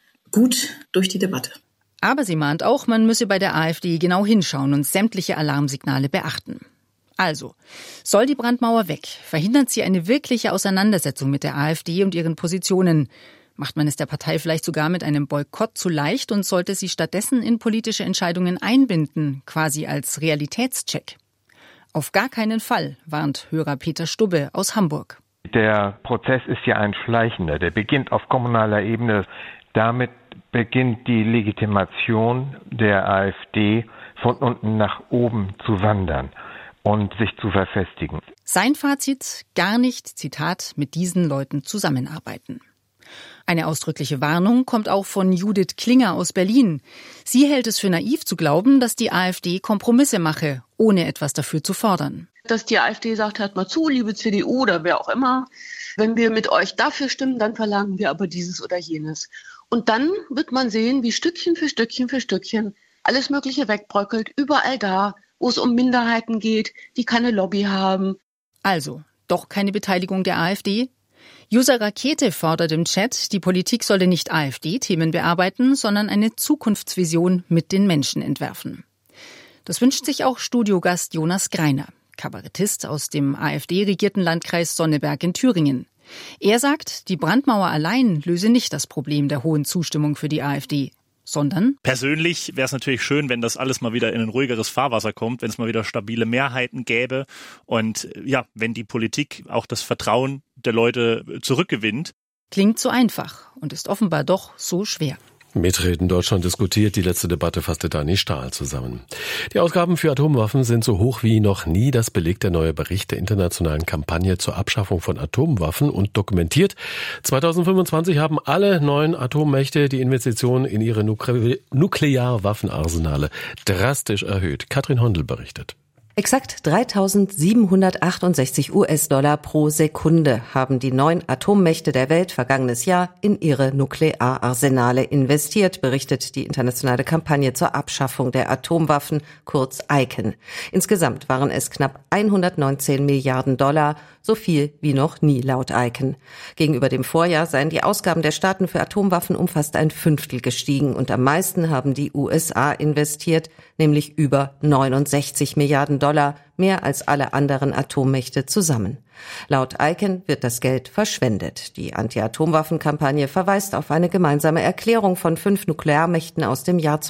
gut durch die Debatte. Aber sie mahnt auch, man müsse bei der AfD genau hinschauen und sämtliche Alarmsignale beachten. Also, soll die Brandmauer weg? Verhindert sie eine wirkliche Auseinandersetzung mit der AfD und ihren Positionen? Macht man es der Partei vielleicht sogar mit einem Boykott zu leicht und sollte sie stattdessen in politische Entscheidungen einbinden, quasi als Realitätscheck? Auf gar keinen Fall, warnt Hörer Peter Stubbe aus Hamburg. Der Prozess ist ja ein schleichender, der beginnt auf kommunaler Ebene. Damit beginnt die Legitimation der AfD von unten nach oben zu wandern und sich zu verfestigen. Sein Fazit, gar nicht, Zitat, mit diesen Leuten zusammenarbeiten. Eine ausdrückliche Warnung kommt auch von Judith Klinger aus Berlin. Sie hält es für naiv zu glauben, dass die AfD Kompromisse mache, ohne etwas dafür zu fordern. Dass die AfD sagt, hört mal zu, liebe CDU oder wer auch immer, wenn wir mit euch dafür stimmen, dann verlangen wir aber dieses oder jenes. Und dann wird man sehen, wie Stückchen für Stückchen für Stückchen alles Mögliche wegbröckelt, überall da, wo es um Minderheiten geht, die keine Lobby haben. Also, doch keine Beteiligung der AfD? User Rakete fordert im Chat, die Politik solle nicht AfD-Themen bearbeiten, sondern eine Zukunftsvision mit den Menschen entwerfen. Das wünscht sich auch Studiogast Jonas Greiner, Kabarettist aus dem AfD-regierten Landkreis Sonneberg in Thüringen. Er sagt, die Brandmauer allein löse nicht das Problem der hohen Zustimmung für die AfD, sondern persönlich wäre es natürlich schön, wenn das alles mal wieder in ein ruhigeres Fahrwasser kommt, wenn es mal wieder stabile Mehrheiten gäbe und ja, wenn die Politik auch das Vertrauen der Leute zurückgewinnt. Klingt so einfach und ist offenbar doch so schwer. Mitreden Deutschland diskutiert. Die letzte Debatte fasste Dani Stahl zusammen. Die Ausgaben für Atomwaffen sind so hoch wie noch nie. Das belegt der neue Bericht der internationalen Kampagne zur Abschaffung von Atomwaffen und dokumentiert. 2025 haben alle 9 Atommächte die Investitionen in ihre Nuklearwaffenarsenale drastisch erhöht. Katrin Hondel berichtet. Exakt 3.768 US-Dollar pro Sekunde haben die 9 Atommächte der Welt vergangenes Jahr in ihre Nukleararsenale investiert, berichtet die internationale Kampagne zur Abschaffung der Atomwaffen, kurz ICAN. Insgesamt waren es knapp 119 Milliarden Dollar, so viel wie noch nie laut ICAN. Gegenüber dem Vorjahr seien die Ausgaben der Staaten für Atomwaffen um fast ein Fünftel gestiegen und am meisten haben die USA investiert, nämlich über 69 Milliarden Dollar, mehr als alle anderen Atommächte zusammen. Laut ICAN wird das Geld verschwendet. Die Anti-Atomwaffen-Kampagne verweist auf eine gemeinsame Erklärung von 5 Nuklearmächten aus dem Jahr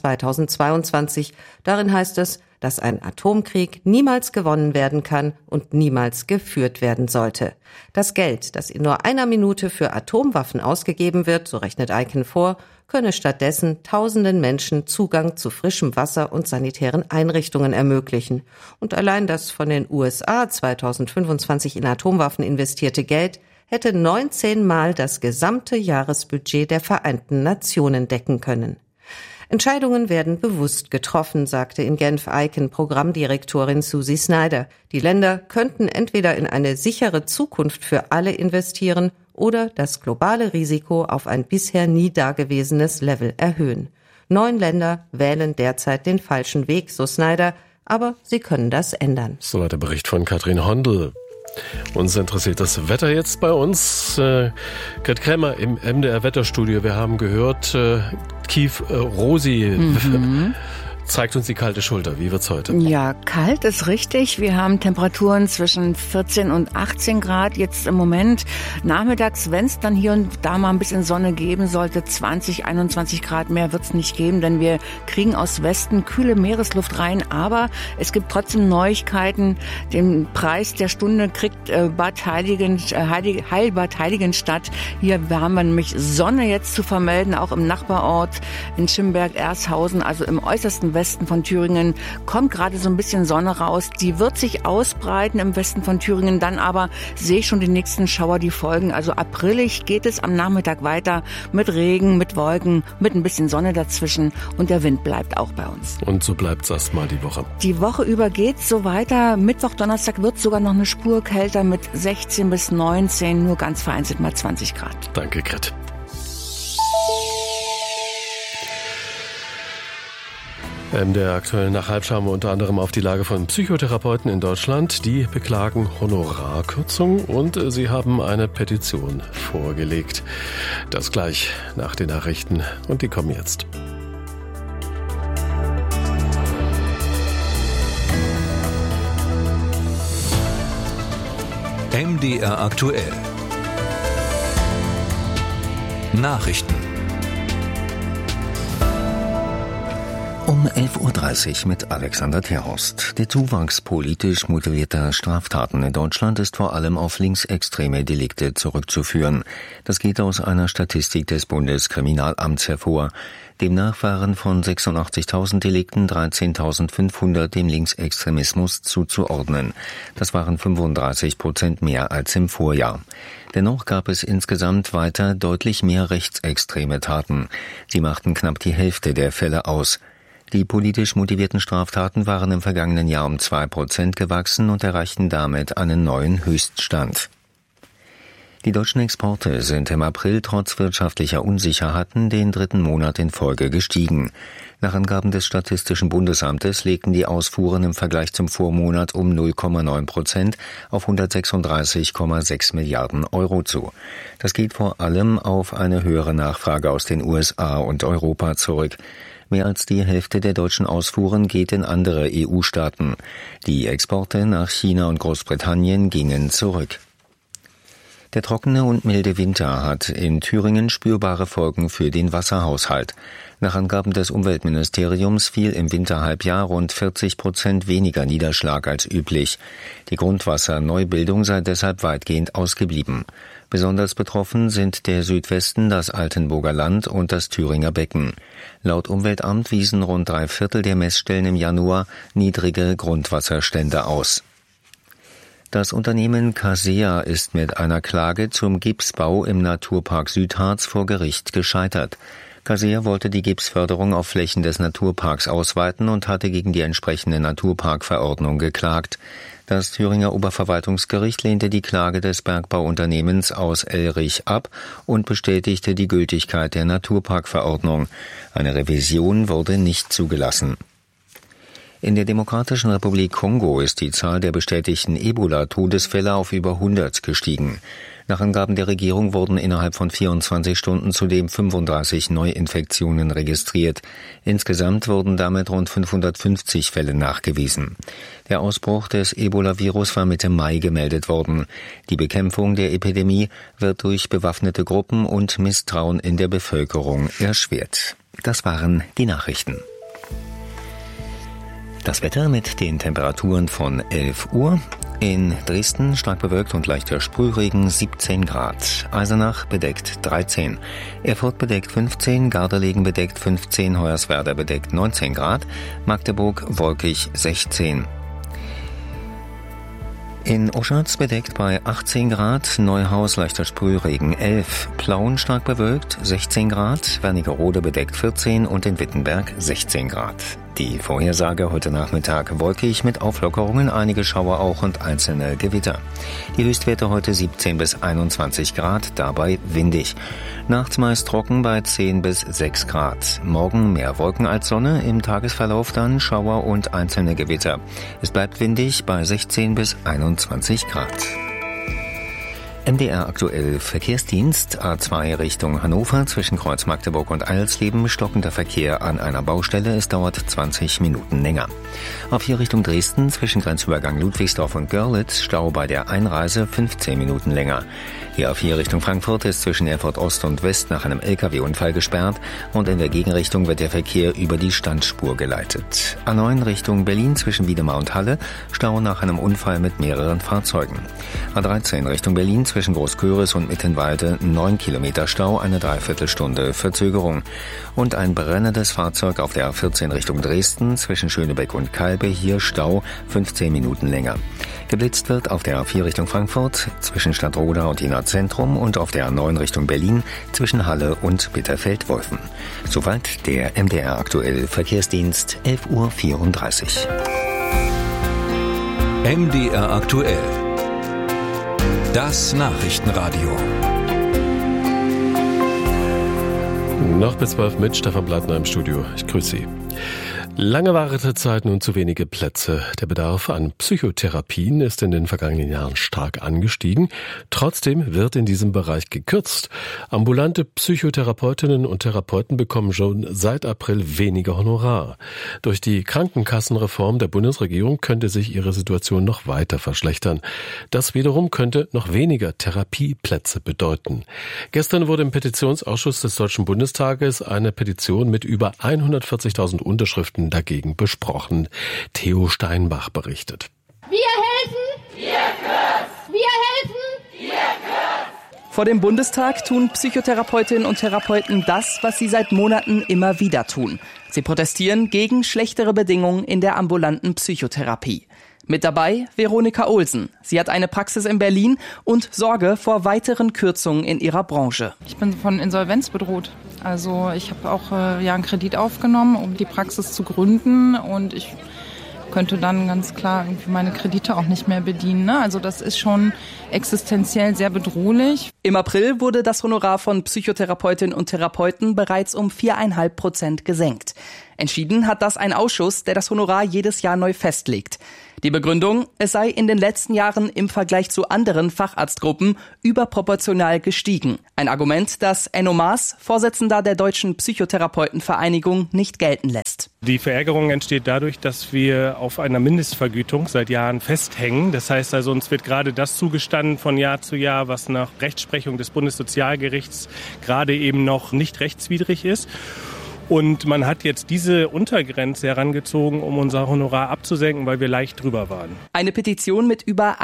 2022. Darin heißt es, dass ein Atomkrieg niemals gewonnen werden kann und niemals geführt werden sollte. Das Geld, das in nur einer Minute für Atomwaffen ausgegeben wird, so rechnet ICAN vor, könne stattdessen tausenden Menschen Zugang zu frischem Wasser und sanitären Einrichtungen ermöglichen. Und allein das von den USA 2025 in Atomwaffen investierte Geld hätte 19 Mal das gesamte Jahresbudget der Vereinten Nationen decken können. Entscheidungen werden bewusst getroffen, sagte in Genf ICAN-Programmdirektorin Susie Snyder. Die Länder könnten entweder in eine sichere Zukunft für alle investieren oder das globale Risiko auf ein bisher nie dagewesenes Level erhöhen. 9 Länder wählen derzeit den falschen Weg, so Snyder, aber sie können das ändern. Soweit der Bericht von Katrin Hondel. Uns interessiert das Wetter jetzt bei uns. Gerd Krämer im MDR-Wetterstudio. Wir haben gehört, Kiew Rosi zeigt uns die kalte Schulter. Wie wird's heute? Ja, kalt ist richtig. Wir haben Temperaturen zwischen 14 und 18 Grad jetzt im Moment. Nachmittags, wenn es dann hier und da mal ein bisschen Sonne geben sollte, 20, 21 Grad mehr wird's nicht geben, denn wir kriegen aus Westen kühle Meeresluft rein. Aber es gibt trotzdem Neuigkeiten. Den Preis der Stunde kriegt Bad Heilbad Heiligenstadt. Hier haben wir nämlich Sonne jetzt zu vermelden, auch im Nachbarort in Schimberg-Ershausen, also im äußersten Westen von Thüringen kommt gerade so ein bisschen Sonne raus. Die wird sich ausbreiten im Westen von Thüringen. Dann aber sehe ich schon die nächsten Schauer, die folgen. Also aprilig geht es am Nachmittag weiter mit Regen, mit Wolken, mit ein bisschen Sonne dazwischen. Und der Wind bleibt auch bei uns. Und so bleibt es erstmal die Woche. Die Woche über geht's so weiter. Mittwoch, Donnerstag wird sogar noch eine Spur kälter mit 16 bis 19, nur ganz vereinzelt mal 20 Grad. Danke, Gret. Der aktuellen Nachhalb schauen wir unter anderem auf die Lage von Psychotherapeuten in Deutschland. Die beklagen Honorarkürzung und sie haben eine Petition vorgelegt. Das gleich nach den Nachrichten und die kommen jetzt. MDR aktuell. Nachrichten. Um 11.30 Uhr mit Alexander Terhorst. Der Zuwachs politisch motivierter Straftaten in Deutschland ist vor allem auf linksextreme Delikte zurückzuführen. Das geht aus einer Statistik des Bundeskriminalamts hervor. Demnach waren von 86.000 Delikten 13.500 dem Linksextremismus zuzuordnen. Das waren 35% mehr als im Vorjahr. Dennoch gab es insgesamt weiter deutlich mehr rechtsextreme Taten. Sie machten knapp die Hälfte der Fälle aus. Die politisch motivierten Straftaten waren im vergangenen Jahr um 2% gewachsen und erreichten damit einen neuen Höchststand. Die deutschen Exporte sind im April trotz wirtschaftlicher Unsicherheiten den 3. Monat in Folge gestiegen. Nach Angaben des Statistischen Bundesamtes legten die Ausfuhren im Vergleich zum Vormonat um 0,9% auf 136,6 Milliarden Euro zu. Das geht vor allem auf eine höhere Nachfrage aus den USA und Europa zurück. Mehr als die Hälfte der deutschen Ausfuhren geht in andere EU-Staaten. Die Exporte nach China und Großbritannien gingen zurück. Der trockene und milde Winter hat in Thüringen spürbare Folgen für den Wasserhaushalt. Nach Angaben des Umweltministeriums fiel im Winterhalbjahr rund 40% weniger Niederschlag als üblich. Die Grundwasserneubildung sei deshalb weitgehend ausgeblieben. Besonders betroffen sind der Südwesten, das Altenburger Land und das Thüringer Becken. Laut Umweltamt wiesen rund 3/4 der Messstellen im Januar niedrige Grundwasserstände aus. Das Unternehmen Casea ist mit einer Klage zum Gipsbau im Naturpark Südharz vor Gericht gescheitert. Casea wollte die Gipsförderung auf Flächen des Naturparks ausweiten und hatte gegen die entsprechende Naturparkverordnung geklagt. Das Thüringer Oberverwaltungsgericht lehnte die Klage des Bergbauunternehmens aus Elrich ab und bestätigte die Gültigkeit der Naturparkverordnung. Eine Revision wurde nicht zugelassen. In der Demokratischen Republik Kongo ist die Zahl der bestätigten Ebola-Todesfälle auf über 100 gestiegen. Nach Angaben der Regierung wurden innerhalb von 24 Stunden zudem 35 Neuinfektionen registriert. Insgesamt wurden damit rund 550 Fälle nachgewiesen. Der Ausbruch des Ebola-Virus war Mitte Mai gemeldet worden. Die Bekämpfung der Epidemie wird durch bewaffnete Gruppen und Misstrauen in der Bevölkerung erschwert. Das waren die Nachrichten. Das Wetter mit den Temperaturen von 11 Uhr. In Dresden stark bewölkt und leichter Sprühregen 17 Grad. Eisenach bedeckt 13. Erfurt bedeckt 15. Gardelegen bedeckt 15. Hoyerswerda bedeckt 19 Grad. Magdeburg wolkig 16. In Oschatz bedeckt bei 18 Grad, Neuhaus leichter Sprühregen 11, Plauen stark bewölkt 16 Grad, Wernigerode bedeckt 14 und in Wittenberg 16 Grad. Die Vorhersage heute Nachmittag wolkig mit Auflockerungen, einige Schauer auch und einzelne Gewitter. Die Höchstwerte heute 17 bis 21 Grad, dabei windig. Nachts meist trocken bei 10 bis 6 Grad. Morgen mehr Wolken als Sonne, im Tagesverlauf dann Schauer und einzelne Gewitter. Es bleibt windig bei 16 bis 21 Grad. MDR aktuell Verkehrsdienst, A2 Richtung Hannover zwischen Kreuz Magdeburg und Eilsleben, stockender Verkehr an einer Baustelle, es dauert 20 Minuten länger. A4 Richtung Dresden zwischen Grenzübergang Ludwigsdorf und Görlitz, Stau bei der Einreise 15 Minuten länger. Die A4 Richtung Frankfurt ist zwischen Erfurt Ost und West nach einem LKW-Unfall gesperrt und in der Gegenrichtung wird der Verkehr über die Standspur geleitet. A9 Richtung Berlin zwischen Wiedemar und Halle, Stau nach einem Unfall mit mehreren Fahrzeugen. A13 Richtung Berlin zwischen Großköris und Mittenwalde 9 Kilometer Stau, eine Dreiviertelstunde Verzögerung. Und ein brennendes Fahrzeug auf der A14 Richtung Dresden zwischen Schönebeck und Kalbe, hier Stau 15 Minuten länger. Geblitzt wird auf der A4 Richtung Frankfurt zwischen Stadtroda und Jena Zentrum und auf der A9 Richtung Berlin zwischen Halle und Bitterfeld-Wolfen. Soweit der MDR aktuell Verkehrsdienst, 11.34 Uhr. MDR aktuell. Das Nachrichtenradio. Noch bis 12 mit Stefan Blattner im Studio. Ich grüße Sie. Lange Wartezeiten und zu wenige Plätze. Der Bedarf an Psychotherapien ist in den vergangenen Jahren stark angestiegen. Trotzdem wird in diesem Bereich gekürzt. Ambulante Psychotherapeutinnen und Therapeuten bekommen schon seit April weniger Honorar. Durch die Krankenkassenreform der Bundesregierung könnte sich ihre Situation noch weiter verschlechtern. Das wiederum könnte noch weniger Therapieplätze bedeuten. Gestern wurde im Petitionsausschuss des Deutschen Bundestages eine Petition mit über 140.000 Unterschriften wurden dagegen besprochen. Theo Steinbach berichtet. Wir helfen! Wir Kurs! Wir helfen! Wir Kurs! Vor dem Bundestag tun Psychotherapeutinnen und Therapeuten das, was sie seit Monaten immer wieder tun. Sie protestieren gegen schlechtere Bedingungen in der ambulanten Psychotherapie. Mit dabei Veronika Olsen. Sie hat eine Praxis in Berlin und Sorge vor weiteren Kürzungen in ihrer Branche. Ich bin von Insolvenz bedroht. Also ich habe auch einen Kredit aufgenommen, um die Praxis zu gründen, und ich könnte dann ganz klar irgendwie meine Kredite auch nicht mehr bedienen. Ne? Also das ist schon existenziell sehr bedrohlich. Im April wurde das Honorar von Psychotherapeutinnen und Therapeuten bereits um 4,5% gesenkt. Entschieden hat das ein Ausschuss, der das Honorar jedes Jahr neu festlegt. Die Begründung, es sei in den letzten Jahren im Vergleich zu anderen Facharztgruppen überproportional gestiegen. Ein Argument, das Enno Maas, Vorsitzender der Deutschen Psychotherapeutenvereinigung, nicht gelten lässt. Die Verärgerung entsteht dadurch, dass wir auf einer Mindestvergütung seit Jahren festhängen. Das heißt also, uns wird gerade das zugestanden von Jahr zu Jahr, was nach Rechtsprechung des Bundessozialgerichts gerade eben noch nicht rechtswidrig ist. Und man hat jetzt diese Untergrenze herangezogen, um unser Honorar abzusenken, weil wir leicht drüber waren. Eine Petition mit über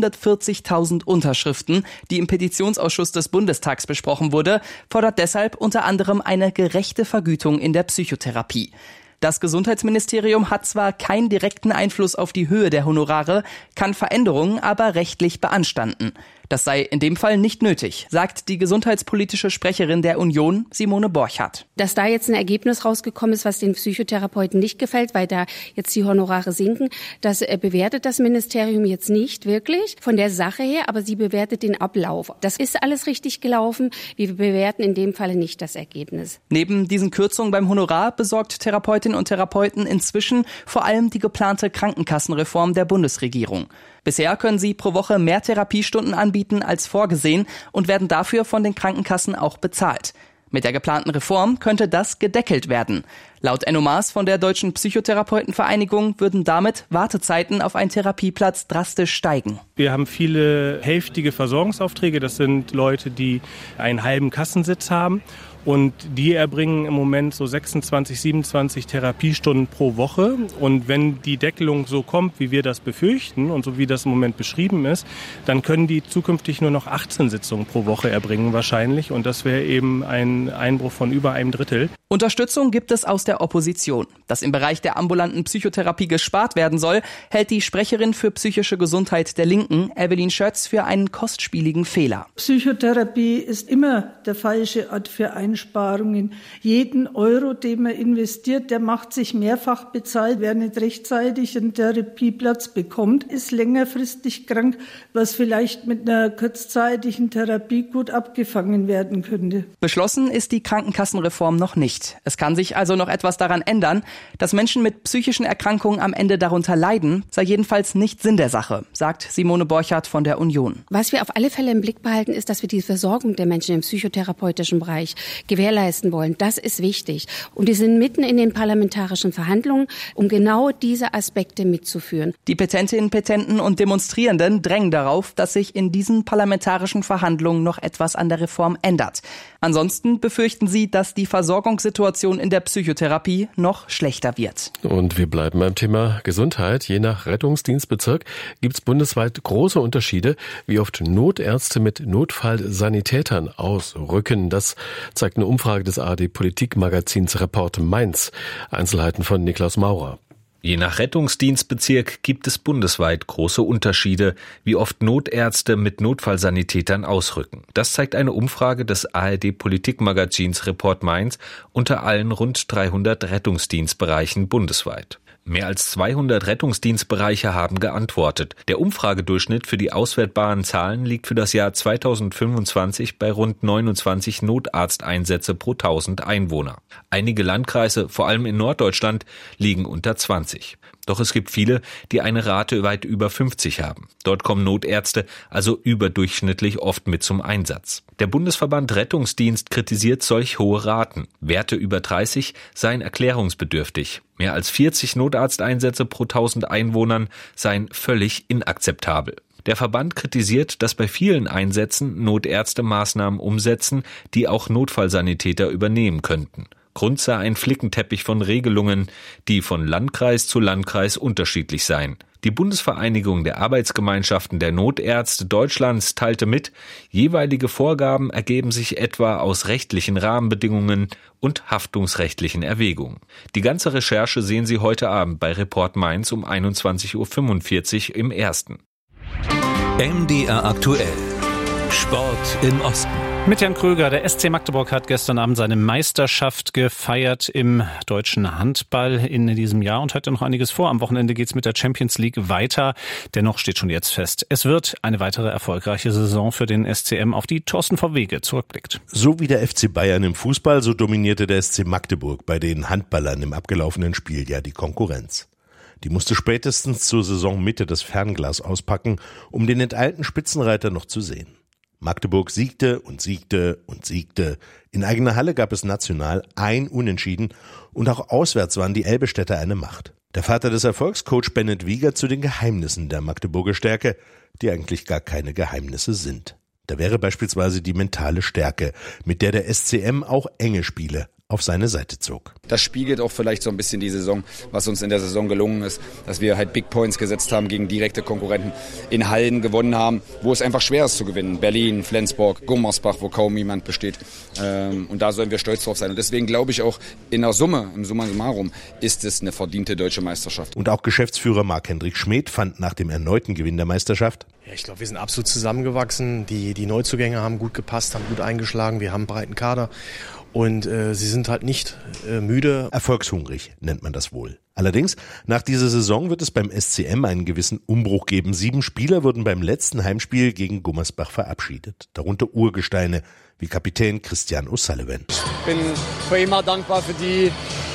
140.000 Unterschriften, die im Petitionsausschuss des Bundestags besprochen wurde, fordert deshalb unter anderem eine gerechte Vergütung in der Psychotherapie. Das Gesundheitsministerium hat zwar keinen direkten Einfluss auf die Höhe der Honorare, kann Veränderungen aber rechtlich beanstanden. Das sei in dem Fall nicht nötig, sagt die gesundheitspolitische Sprecherin der Union, Simone Borchardt. Dass da jetzt ein Ergebnis rausgekommen ist, was den Psychotherapeuten nicht gefällt, weil da jetzt die Honorare sinken, das bewertet das Ministerium jetzt nicht wirklich von der Sache her, aber sie bewertet den Ablauf. Das ist alles richtig gelaufen. Wir bewerten in dem Falle nicht das Ergebnis. Neben diesen Kürzungen beim Honorar besorgt Therapeutinnen und Therapeuten inzwischen vor allem die geplante Krankenkassenreform der Bundesregierung. Bisher können sie pro Woche mehr Therapiestunden anbieten als vorgesehen und werden dafür von den Krankenkassen auch bezahlt. Mit der geplanten Reform könnte das gedeckelt werden. Laut Enno Maas von der Deutschen Psychotherapeutenvereinigung würden damit Wartezeiten auf einen Therapieplatz drastisch steigen. Wir haben viele hälftige Versorgungsaufträge. Das sind Leute, die einen halben Kassensitz haben. Und die erbringen im Moment so 26, 27 Therapiestunden pro Woche. Und wenn die Deckelung so kommt, wie wir das befürchten und so wie das im Moment beschrieben ist, dann können die zukünftig nur noch 18 Sitzungen pro Woche erbringen wahrscheinlich. Und das wäre eben ein Einbruch von über einem Drittel. Unterstützung gibt es aus der Opposition. Dass im Bereich der ambulanten Psychotherapie gespart werden soll, hält die Sprecherin für psychische Gesundheit der Linken, Evelyn Schötz, für einen kostspieligen Fehler. Psychotherapie ist immer der falsche Ort für Einsparungen. Jeden Euro, den man investiert, der macht sich mehrfach bezahlt. Wer nicht rechtzeitig einen Therapieplatz bekommt, ist längerfristig krank, was vielleicht mit einer kurzzeitigen Therapie gut abgefangen werden könnte. Beschlossen ist die Krankenkassenreform noch nicht. Es kann sich also noch etwas daran ändern. Dass Menschen mit psychischen Erkrankungen am Ende darunter leiden, sei jedenfalls nicht Sinn der Sache, sagt Simone Borchardt von der Union. Was wir auf alle Fälle im Blick behalten, ist, dass wir die Versorgung der Menschen im psychotherapeutischen Bereich gewährleisten wollen. Das ist wichtig. Und wir sind mitten in den parlamentarischen Verhandlungen, um genau diese Aspekte mitzuführen. Die Petentinnen, Petenten und Demonstrierenden drängen darauf, dass sich in diesen parlamentarischen Verhandlungen noch etwas an der Reform ändert. Ansonsten befürchten sie, dass die Versorgungssituation in der Psychotherapie noch schlechter wird. Und wir bleiben beim Thema Gesundheit. Je nach Rettungsdienstbezirk gibt es bundesweit große Unterschiede, wie oft Notärzte mit Notfallsanitätern ausrücken. Das zeigt eine Umfrage des ARD-Politikmagazins Report Mainz. Einzelheiten von Niklaus Maurer. Je nach Rettungsdienstbezirk gibt es bundesweit große Unterschiede, wie oft Notärzte mit Notfallsanitätern ausrücken. Das zeigt eine Umfrage des ARD-Politikmagazins Report Mainz unter allen rund 300 Rettungsdienstbereichen bundesweit. Mehr als 200 Rettungsdienstbereiche haben geantwortet. Der Umfragedurchschnitt für die auswertbaren Zahlen liegt für das Jahr 2025 bei rund 29 Notarzteinsätze pro 1000 Einwohner. Einige Landkreise, vor allem in Norddeutschland, liegen unter 20. Doch es gibt viele, die eine Rate weit über 50 haben. Dort kommen Notärzte also überdurchschnittlich oft mit zum Einsatz. Der Bundesverband Rettungsdienst kritisiert solch hohe Raten. Werte über 30 seien erklärungsbedürftig. Mehr als 40 Notarzteinsätze pro 1000 Einwohnern seien völlig inakzeptabel. Der Verband kritisiert, dass bei vielen Einsätzen Notärzte Maßnahmen umsetzen, die auch Notfallsanitäter übernehmen könnten. Grund sei ein Flickenteppich von Regelungen, die von Landkreis zu Landkreis unterschiedlich seien. Die Bundesvereinigung der Arbeitsgemeinschaften der Notärzte Deutschlands teilte mit, jeweilige Vorgaben ergeben sich etwa aus rechtlichen Rahmenbedingungen und haftungsrechtlichen Erwägungen. Die ganze Recherche sehen Sie heute Abend bei Report Mainz um 21.45 Uhr im Ersten. MDR aktuell. Sport im Osten. Mit Jan Kröger. Der SC Magdeburg hat gestern Abend seine Meisterschaft gefeiert im deutschen Handball in diesem Jahr und hat ja noch einiges vor. Am Wochenende geht's mit der Champions League weiter. Dennoch steht schon jetzt fest, es wird eine weitere erfolgreiche Saison für den SCM, auf die Thorsten Verwege zurückblickt. So wie der FC Bayern im Fußball, so dominierte der SC Magdeburg bei den Handballern im abgelaufenen Spieljahr die Konkurrenz. Die musste spätestens zur Saisonmitte das Fernglas auspacken, um den enteilten Spitzenreiter noch zu sehen. Magdeburg siegte und siegte und siegte. In eigener Halle gab es national ein Unentschieden und auch auswärts waren die Elbestädter eine Macht. Der Vater des Erfolgs, Coach Bennett Wiegert, zu den Geheimnissen der Magdeburger Stärke, die eigentlich gar keine Geheimnisse sind. Da wäre beispielsweise die mentale Stärke, mit der der SCM auch enge Spiele auf seine Seite zog. Das spiegelt auch vielleicht so ein bisschen die Saison, was uns in der Saison gelungen ist, dass wir halt Big Points gesetzt haben gegen direkte Konkurrenten, in Hallen gewonnen haben, wo es einfach schwer ist zu gewinnen. Berlin, Flensburg, Gummersbach, wo kaum jemand besteht. Und da sollen wir stolz drauf sein. Und deswegen glaube ich auch in der Summe, im Summa summarum, ist es eine verdiente deutsche Meisterschaft. Und auch Geschäftsführer Marc-Hendrik Schmedt fand nach dem erneuten Gewinn der Meisterschaft: Ja, ich glaube, wir sind absolut zusammengewachsen. Die Neuzugänge haben gut gepasst, haben gut eingeschlagen. Wir haben einen breiten Kader. Und sie sind halt nicht müde. Erfolgshungrig nennt man das wohl. Allerdings, nach dieser Saison wird es beim SCM einen gewissen Umbruch geben. 7 Spieler wurden beim letzten Heimspiel gegen Gummersbach verabschiedet. Darunter Urgesteine wie Kapitän Christian O'Sullivan. Ich bin für immer dankbar für die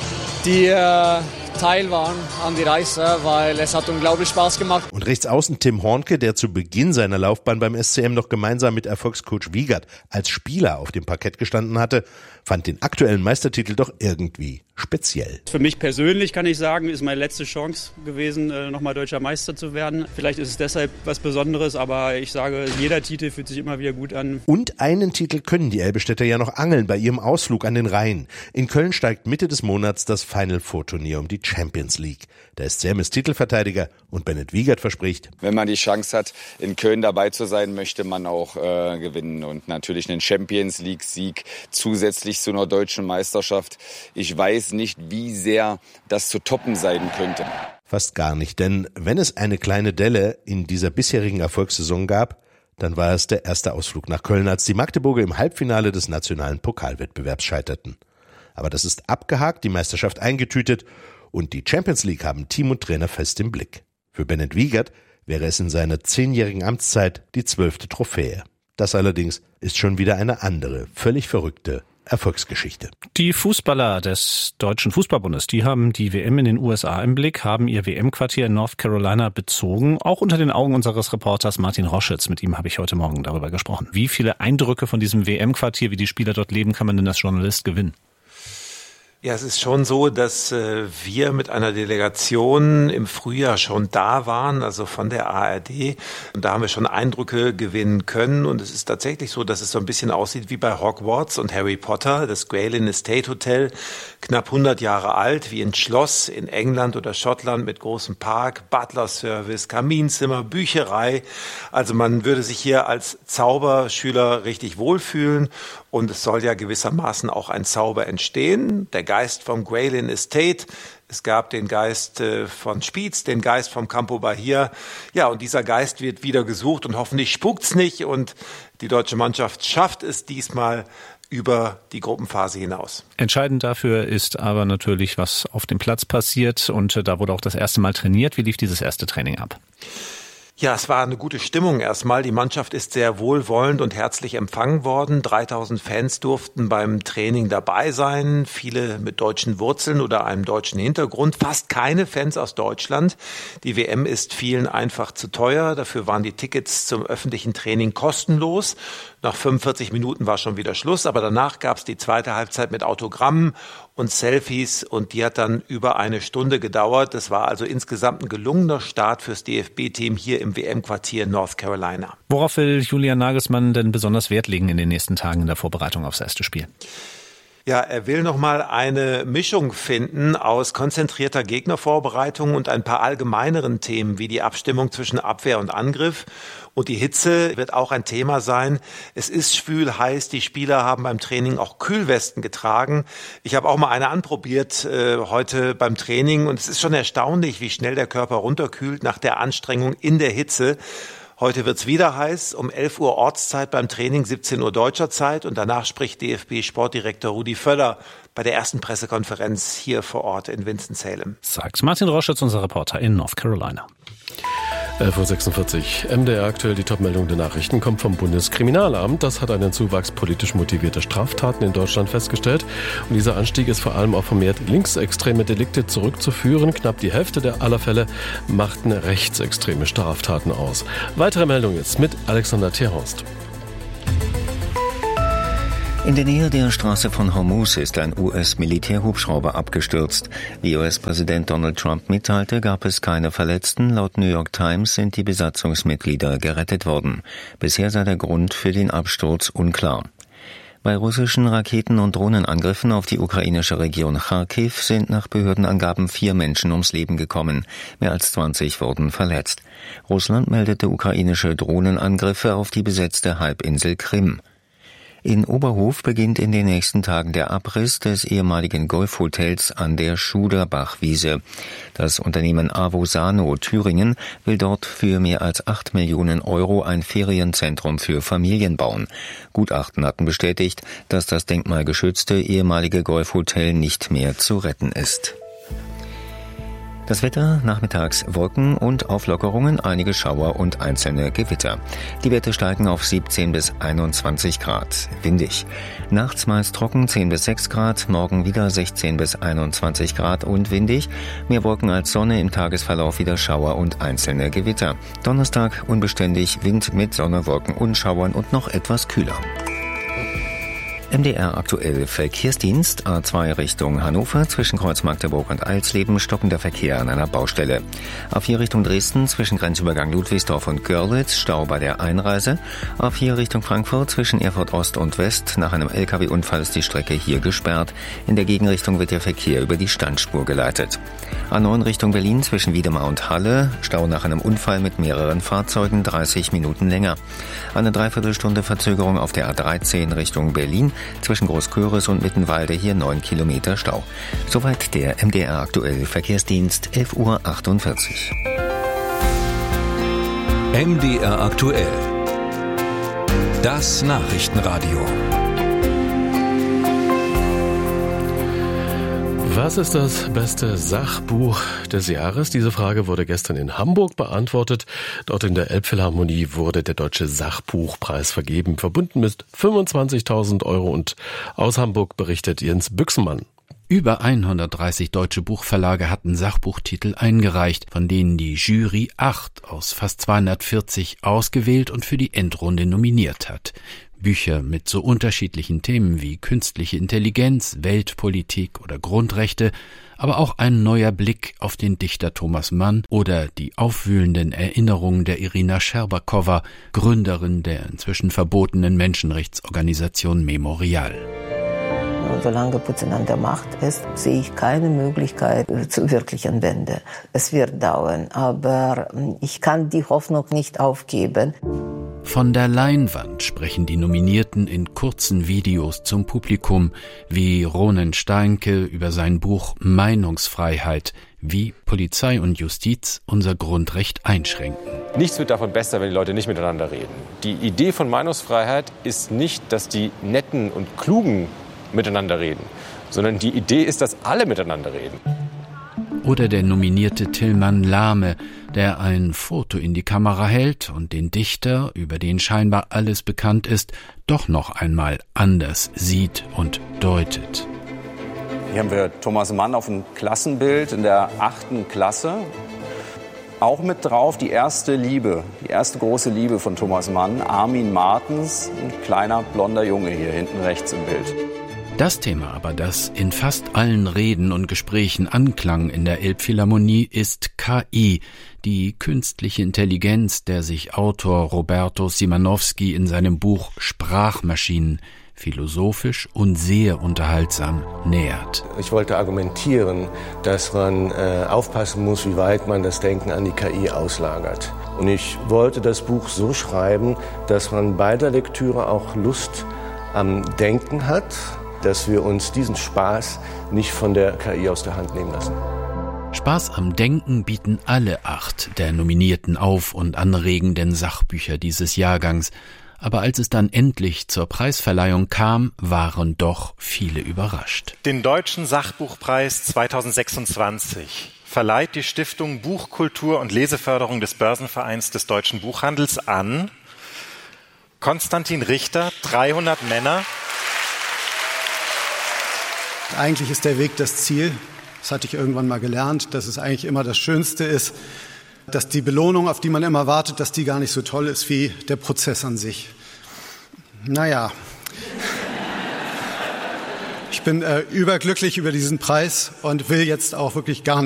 Teil waren an die Reise, weil es hat unglaublich Spaß gemacht. Und rechts außen Tim Hornke, der zu Beginn seiner Laufbahn beim SCM noch gemeinsam mit Erfolgscoach Wiegert als Spieler auf dem Parkett gestanden hatte, fand den aktuellen Meistertitel doch irgendwie speziell. Für mich persönlich kann ich sagen, ist meine letzte Chance gewesen, nochmal deutscher Meister zu werden. Vielleicht ist es deshalb was Besonderes, aber ich sage, jeder Titel fühlt sich immer wieder gut an. Und einen Titel können die Elbestädter ja noch angeln bei ihrem Ausflug an den Rhein. In Köln steigt Mitte des Monats das Final Four Turnier um die Champions League. Der SCM ist Titelverteidiger und Bennett Wiegert verspricht: Wenn man die Chance hat, in Köln dabei zu sein, möchte man auch gewinnen. Und natürlich einen Champions League Sieg zusätzlich zu einer deutschen Meisterschaft. Ich weiß nicht, wie sehr das zu toppen sein könnte. Fast gar nicht, denn wenn es eine kleine Delle in dieser bisherigen Erfolgssaison gab, dann war es der erste Ausflug nach Köln, als die Magdeburger im Halbfinale des nationalen Pokalwettbewerbs scheiterten. Aber das ist abgehakt, die Meisterschaft eingetütet und die Champions League haben Team und Trainer fest im Blick. Für Bennett Wiegert wäre es in seiner 10-jährigen Amtszeit die 12. Trophäe. Das allerdings ist schon wieder eine andere, völlig verrückte Erfolgsgeschichte. Die Fußballer des Deutschen Fußballbundes, die haben die WM in den USA im Blick, haben ihr WM-Quartier in North Carolina bezogen, auch unter den Augen unseres Reporters Martin Roschitz. Mit ihm habe ich heute Morgen darüber gesprochen. Wie viele Eindrücke von diesem WM-Quartier, wie die Spieler dort leben, kann man denn als Journalist gewinnen? Ja, es ist schon so, dass wir mit einer Delegation im Frühjahr schon da waren, also von der ARD. Und da haben wir schon Eindrücke gewinnen können. Und es ist tatsächlich so, dass es so ein bisschen aussieht wie bei Hogwarts und Harry Potter. Das Gwaelin Estate Hotel, knapp 100 Jahre alt, wie ein Schloss in England oder Schottland mit großem Park, Butler-Service, Kaminzimmer, Bücherei. Also man würde sich hier als Zauberschüler richtig wohlfühlen. Und es soll ja gewissermaßen auch ein Zauber entstehen. Der Geist vom Gwaelin Estate. Es gab den Geist von Spiez, den Geist vom Campo Bahia. Ja, und dieser Geist wird wieder gesucht und hoffentlich spukt's nicht. Und die deutsche Mannschaft schafft es diesmal über die Gruppenphase hinaus. Entscheidend dafür ist aber natürlich, was auf dem Platz passiert. Und da wurde auch das erste Mal trainiert. Wie lief dieses erste Training ab? Ja, es war eine gute Stimmung erstmal. Die Mannschaft ist sehr wohlwollend und herzlich empfangen worden. 3000 Fans durften beim Training dabei sein. Viele mit deutschen Wurzeln oder einem deutschen Hintergrund. Fast keine Fans aus Deutschland. Die WM ist vielen einfach zu teuer. Dafür waren die Tickets zum öffentlichen Training kostenlos. Nach 45 Minuten war schon wieder Schluss. Aber danach gab es die zweite Halbzeit mit Autogrammen und Selfies und die hat dann über eine Stunde gedauert. Das war also insgesamt ein gelungener Start fürs DFB-Team hier im WM-Quartier North Carolina. Worauf will Julian Nagelsmann denn besonders Wert legen in den nächsten Tagen in der Vorbereitung aufs erste Spiel? Ja, er will nochmal eine Mischung finden aus konzentrierter Gegnervorbereitung und ein paar allgemeineren Themen wie die Abstimmung zwischen Abwehr und Angriff. Und die Hitze wird auch ein Thema sein. Es ist schwül, heiß. Die Spieler haben beim Training auch Kühlwesten getragen. Ich habe auch mal eine anprobiert heute beim Training. Und es ist schon erstaunlich, wie schnell der Körper runterkühlt nach der Anstrengung in der Hitze. Heute wird's wieder heiß, um 11 Uhr Ortszeit beim Training, 17 Uhr deutscher Zeit. Und danach spricht DFB-Sportdirektor Rudi Völler bei der ersten Pressekonferenz hier vor Ort in Winston-Salem. Sagt Martin Roschitz, unser Reporter in North Carolina. 11.46 Uhr. MDR aktuell die Topmeldung der Nachrichten kommt vom Bundeskriminalamt. Das hat einen Zuwachs politisch motivierter Straftaten in Deutschland festgestellt. Und dieser Anstieg ist vor allem auf vermehrt linksextreme Delikte zurückzuführen. Knapp die Hälfte aller Fälle machten rechtsextreme Straftaten aus. Weitere Meldung jetzt mit Alexander Tierhorst. In der Nähe der Straße von Hormuz ist ein US-Militärhubschrauber abgestürzt. Wie US-Präsident Donald Trump mitteilte, gab es keine Verletzten. Laut New York Times sind die Besatzungsmitglieder gerettet worden. Bisher sei der Grund für den Absturz unklar. Bei russischen Raketen- und Drohnenangriffen auf die ukrainische Region Charkiw sind nach Behördenangaben 4 Menschen ums Leben gekommen. Mehr als 20 wurden verletzt. Russland meldete ukrainische Drohnenangriffe auf die besetzte Halbinsel Krim. In Oberhof beginnt in den nächsten Tagen der Abriss des ehemaligen Golfhotels an der Schuderbachwiese. Das Unternehmen Avosano Thüringen will dort für mehr als 8 Millionen Euro ein Ferienzentrum für Familien bauen. Gutachten hatten bestätigt, dass das denkmalgeschützte ehemalige Golfhotel nicht mehr zu retten ist. Das Wetter, nachmittags Wolken und Auflockerungen, einige Schauer und einzelne Gewitter. Die Werte steigen auf 17 bis 21 Grad. Windig. Nachts meist trocken 10 bis 6 Grad, morgen wieder 16 bis 21 Grad und windig. Mehr Wolken als Sonne, im Tagesverlauf wieder Schauer und einzelne Gewitter. Donnerstag unbeständig, Wind mit Sonne, Wolken und Schauern und noch etwas kühler. MDR aktuell Verkehrsdienst, A2 Richtung Hannover, zwischen Kreuz Magdeburg und Eilsleben, stockender Verkehr an einer Baustelle. A4 Richtung Dresden, zwischen Grenzübergang Ludwigsdorf und Görlitz, Stau bei der Einreise. A4 Richtung Frankfurt, zwischen Erfurt Ost und West, nach einem LKW-Unfall ist die Strecke hier gesperrt. In der Gegenrichtung wird der Verkehr über die Standspur geleitet. A9 Richtung Berlin, zwischen Wiedemar und Halle, Stau nach einem Unfall mit mehreren Fahrzeugen, 30 Minuten länger. Eine Dreiviertelstunde Verzögerung auf der A13 Richtung Berlin, zwischen Großköris und Mittenwalde hier 9 Kilometer Stau. Soweit der MDR aktuell Verkehrsdienst, 11.48 Uhr. MDR aktuell. Das Nachrichtenradio. Was ist das beste Sachbuch des Jahres? Diese Frage wurde gestern in Hamburg beantwortet. Dort in der Elbphilharmonie wurde der Deutsche Sachbuchpreis vergeben, verbunden mit 25.000 Euro. Und aus Hamburg berichtet Jens Büchsenmann. Über 130 deutsche Buchverlage hatten Sachbuchtitel eingereicht, von denen die Jury 8 aus fast 240 ausgewählt und für die Endrunde nominiert hat. Bücher mit so unterschiedlichen Themen wie künstliche Intelligenz, Weltpolitik oder Grundrechte, aber auch ein neuer Blick auf den Dichter Thomas Mann oder die aufwühlenden Erinnerungen der Irina Scherbakowa, Gründerin der inzwischen verbotenen Menschenrechtsorganisation Memorial. Solange Putin an der Macht ist, sehe ich keine Möglichkeit zur wirklichen Wende. Es wird dauern, aber ich kann die Hoffnung nicht aufgeben. Von der Leinwand sprechen die Nominierten in kurzen Videos zum Publikum, wie Ronen Steinke über sein Buch Meinungsfreiheit, wie Polizei und Justiz unser Grundrecht einschränken. Nichts wird davon besser, wenn die Leute nicht miteinander reden. Die Idee von Meinungsfreiheit ist nicht, dass die Netten und Klugen miteinander reden, sondern die Idee ist, dass alle miteinander reden. Oder der nominierte Tilman Lahme, der ein Foto in die Kamera hält und den Dichter, über den scheinbar alles bekannt ist, doch noch einmal anders sieht und deutet. Hier haben wir Thomas Mann auf dem Klassenbild in der 8. Klasse. Auch mit drauf die erste Liebe, die erste große Liebe von Thomas Mann, Armin Martens, ein kleiner blonder Junge hier hinten rechts im Bild. Das Thema aber, das in fast allen Reden und Gesprächen anklang in der Elbphilharmonie, ist KI, die künstliche Intelligenz, der sich Autor Roberto Simanowski in seinem Buch Sprachmaschinen philosophisch und sehr unterhaltsam nähert. Ich wollte argumentieren, dass man aufpassen muss, wie weit man das Denken an die KI auslagert. Und ich wollte das Buch so schreiben, dass man bei der Lektüre auch Lust am Denken hat, dass wir uns diesen Spaß nicht von der KI aus der Hand nehmen lassen. Spaß am Denken bieten alle 8 der nominierten auf- und anregenden Sachbücher dieses Jahrgangs. Aber als es dann endlich zur Preisverleihung kam, waren doch viele überrascht. Den Deutschen Sachbuchpreis 2026 verleiht die Stiftung Buchkultur und Leseförderung des Börsenvereins des Deutschen Buchhandels an Konstantin Richter, 300 Männer. Eigentlich ist der Weg das Ziel. Das hatte ich irgendwann mal gelernt, dass es eigentlich immer das Schönste ist, dass die Belohnung, auf die man immer wartet, dass die gar nicht so toll ist wie der Prozess an sich. Naja, ich bin überglücklich über diesen Preis und will jetzt auch wirklich gar nicht